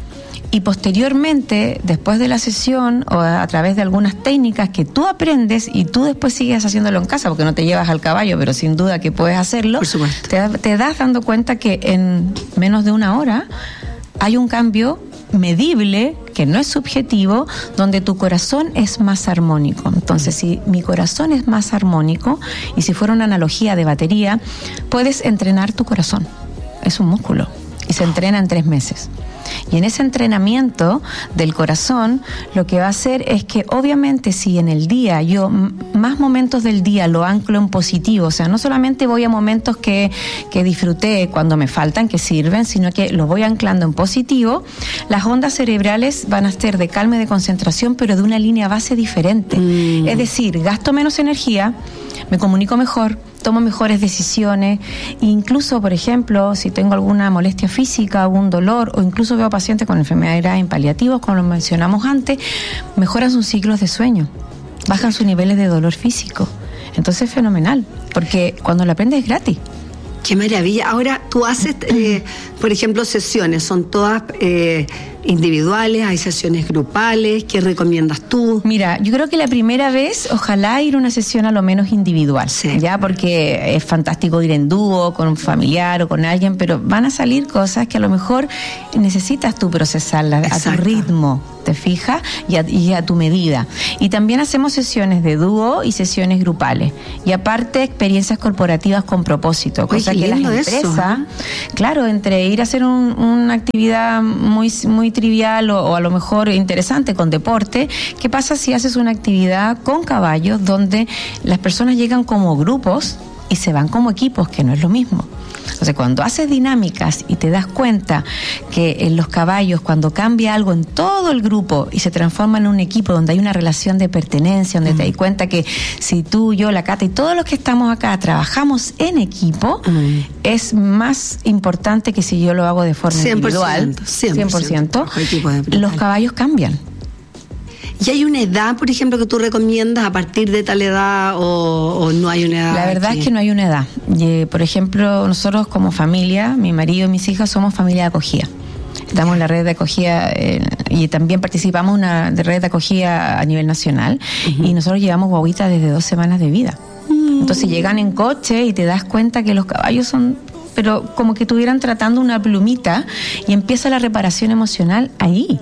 y posteriormente, después de la sesión o a través de algunas técnicas que tú aprendes y tú después sigues haciéndolo en casa, porque no te llevas al caballo, pero sin duda que puedes hacerlo, Por supuesto. te, te das dando cuenta que en menos de una hora hay un cambio medible, que no es subjetivo, donde tu corazón es más armónico. Entonces, si mi corazón es más armónico, y si fuera una analogía de batería, puedes entrenar tu corazón. Es un músculo y se entrena en tres meses. Y en ese entrenamiento del corazón, lo que va a hacer es que obviamente si en el día yo m- más momentos del día lo anclo en positivo, o sea, no solamente voy a momentos que, que disfruté cuando me faltan, que sirven, sino que lo voy anclando en positivo, las ondas cerebrales van a ser de calma y de concentración, pero de una línea base diferente. Mm. Es decir, gasto menos energía, me comunico mejor, tomo mejores decisiones, incluso, por ejemplo, si tengo alguna molestia física, algún dolor, o incluso veo pacientes con enfermedades graves en paliativos, como lo mencionamos antes, mejoran sus ciclos de sueño, bajan sus niveles de dolor físico. Entonces es fenomenal, porque cuando lo aprendes es gratis. Qué maravilla. Ahora, tú haces, eh, por ejemplo, sesiones, son todas eh, individuales, hay sesiones grupales, ¿qué recomiendas tú? Mira, yo creo que la primera vez, ojalá ir a una sesión a lo menos individual, sí. ya, porque es fantástico ir en dúo, con un familiar o con alguien, pero van a salir cosas que a lo mejor necesitas tú procesarlas Exacto. a tu ritmo, ¿te fijas? Y a, y a tu medida. Y también hacemos sesiones de dúo y sesiones grupales. Y aparte, experiencias corporativas con propósito, cosa que las empresas, eso, ¿eh? claro, entre ir a hacer un, una actividad muy, muy trivial o, o a lo mejor interesante con deporte, ¿qué pasa si haces una actividad con caballos donde las personas llegan como grupos y se van como equipos, que no es lo mismo? Entonces, cuando haces dinámicas y te das cuenta que en los caballos, cuando cambia algo en todo el grupo y se transforma en un equipo donde hay una relación de pertenencia, donde mm. te das cuenta que si tú, yo, la Cata y todos los que estamos acá trabajamos en equipo, mm. es más importante que si yo lo hago de forma cien por ciento, individual. cien por ciento. cien por ciento. Los caballos cambian. ¿Y hay una edad, por ejemplo, que tú recomiendas a partir de tal edad o, o no hay una edad? La verdad que... es que no hay una edad. Y, por ejemplo, nosotros como familia, mi marido y mis hijas, somos familia de acogida. Estamos en la red de acogida eh, y también participamos en una de red de acogida a nivel nacional. Uh-huh. Y nosotros llevamos guaguitas desde dos semanas de vida. Uh-huh. Entonces llegan en coche y te das cuenta que los caballos son... pero como que estuvieran tratando una plumita y empieza la reparación emocional ahí.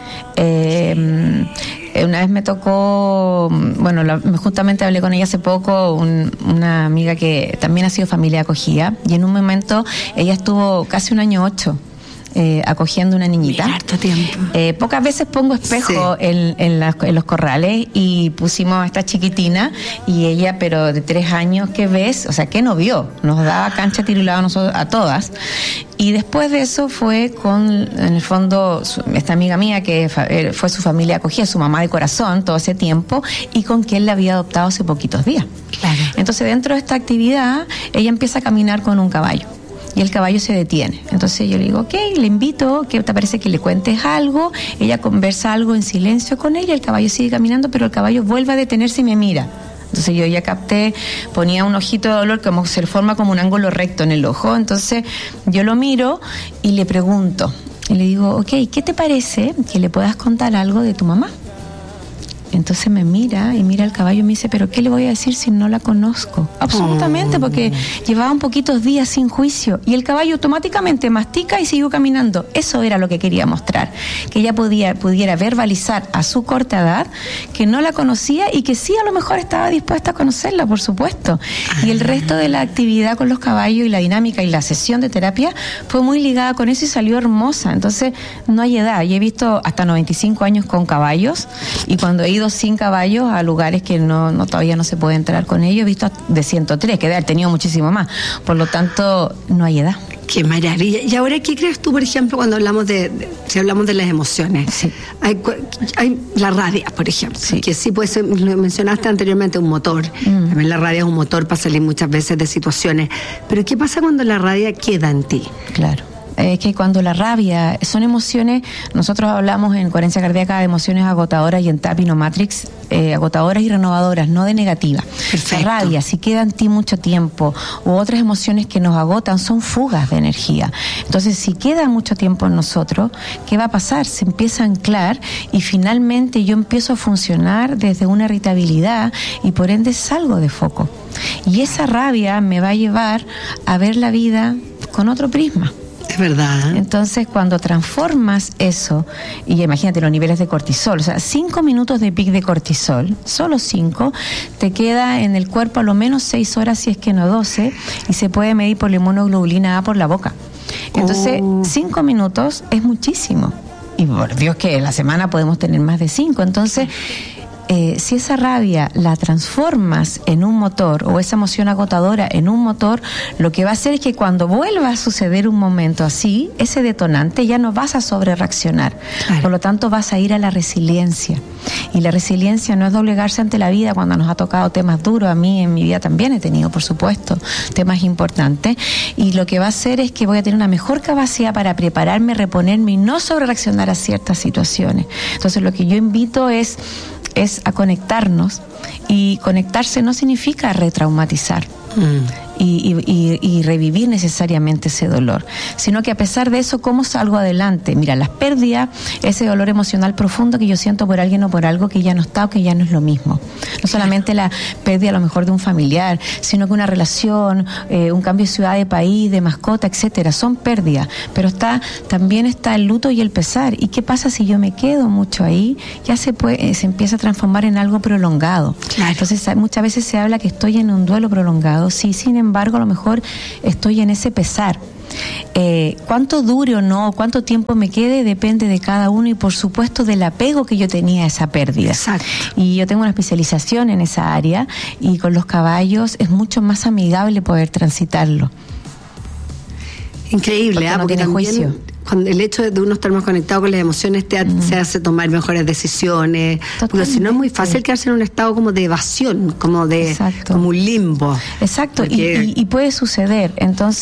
Eh, una vez me tocó, bueno, la, justamente hablé con ella hace poco, un, una amiga que también ha sido familia de acogida, y en un momento ella estuvo casi un año ocho eh, acogiendo una niñita. Mira, harto tiempo. Eh, pocas veces pongo espejo sí. en, en, la, en los corrales, y pusimos a esta chiquitina y ella, pero de tres años, ¿qué ves? O sea, ¿qué no vio? Nos daba cancha tirulada a nosotros, a todas. Y después de eso fue con, en el fondo, su, esta amiga mía que fue su familia acogida, su mamá de corazón todo ese tiempo, y con quien la había adoptado hace poquitos días. Claro. Entonces, dentro de esta actividad, ella empieza a caminar con un caballo. Y el caballo se detiene. Entonces yo le digo, ok, le invito, ¿qué te parece que le cuentes algo? Ella conversa algo en silencio con ella, el caballo sigue caminando, pero el caballo vuelve a detenerse y me mira. Entonces yo ya capté, ponía un ojito de dolor, como se forma como un ángulo recto en el ojo. Entonces yo lo miro y le pregunto, y le digo, ok, ¿qué te parece que le puedas contar algo de tu mamá? Entonces me mira y mira al caballo y me dice, ¿pero qué le voy a decir si no la conozco? Absolutamente, porque llevaba un poquitos días sin juicio, y el caballo automáticamente mastica y siguió caminando. Eso era lo que quería mostrar, que ella podía, pudiera verbalizar a su corta edad que no la conocía y que sí, a lo mejor estaba dispuesta a conocerla, por supuesto. Y el resto de la actividad con los caballos y la dinámica y la sesión de terapia fue muy ligada con eso y salió hermosa. Entonces no hay edad. Yo he visto hasta noventa y cinco años con caballos, y cuando he ido sin caballos a lugares que no, no todavía no se puede entrar con ellos, he visto de ciento tres, que debe haber tenido muchísimo más. Por lo tanto, no hay edad. Qué maravilla. Y ahora, ¿qué crees tú, por ejemplo, cuando hablamos de, de si hablamos de las emociones? Sí. Hay, hay la rabia, por ejemplo, sí. que sí puede ser, lo mencionaste anteriormente, un motor. Mm. También la rabia es un motor para salir muchas veces de situaciones. Pero ¿qué pasa cuando la rabia queda en ti? Claro. Es que cuando la rabia son emociones, nosotros hablamos en coherencia cardíaca de emociones agotadoras y en Tapino Matrix, eh, agotadoras y renovadoras, no de negativa. Perfecto. La rabia, si queda en ti mucho tiempo, u otras emociones que nos agotan, son fugas de energía. Entonces, si queda mucho tiempo en nosotros, ¿qué va a pasar? Se empieza a anclar y finalmente yo empiezo a funcionar desde una irritabilidad y por ende salgo de foco. Y esa rabia me va a llevar a ver la vida con otro prisma. Es verdad. Entonces, cuando transformas eso, y imagínate los niveles de cortisol, o sea, cinco minutos de pic de cortisol, solo cinco, te queda en el cuerpo a lo menos seis horas, si es que no doce, y se puede medir por la inmunoglobulina A por la boca. Entonces, oh. cinco minutos es muchísimo. Y por Dios que en la semana podemos tener más de cinco. Entonces, Eh, si esa rabia la transformas en un motor o esa emoción agotadora en un motor, lo que va a hacer es que cuando vuelva a suceder un momento así, ese detonante ya no vas a sobrereaccionar. Claro. Por lo tanto, vas a ir a la resiliencia. Y la resiliencia no es doblegarse ante la vida cuando nos ha tocado temas duros. A mí en mi vida también he tenido, por supuesto, temas importantes. Y lo que va a hacer es que voy a tener una mejor capacidad para prepararme, reponerme y no sobrereaccionar a ciertas situaciones. Entonces, lo que yo invito es es a conectarnos, y conectarse no significa retraumatizar mm. y, y, y revivir necesariamente ese dolor, sino que a pesar de eso, ¿cómo salgo adelante? Mira, las pérdidas, ese dolor emocional profundo que yo siento por alguien o por algo que ya no está o que ya no es lo mismo. No solamente la pérdida a lo mejor de un familiar, sino que una relación, eh, un cambio de ciudad, de país, de mascota, etcétera, son pérdidas, pero está también está el luto y el pesar. ¿Y qué pasa si yo me quedo mucho ahí? Ya se puede, se empieza a transformar en algo prolongado. Claro. Entonces, muchas veces se habla que estoy en un duelo prolongado. Sí, sin embargo, a lo mejor estoy en ese pesar. Eh, cuánto dure o no, cuánto tiempo me quede, depende de cada uno y por supuesto del apego que yo tenía a esa pérdida. Exacto. Y yo tengo una especialización en esa área y con los caballos es mucho más amigable poder transitarlo. Increíble, porque ¿eh? no Porque tiene también juicio. Cuando el hecho de uno estar más conectado con las emociones te, mm. se hace tomar mejores decisiones. Totalmente. Porque si no es muy fácil quedarse en un estado como de evasión, como de Exacto. como un limbo. Exacto, porque... y, y, y puede suceder. Entonces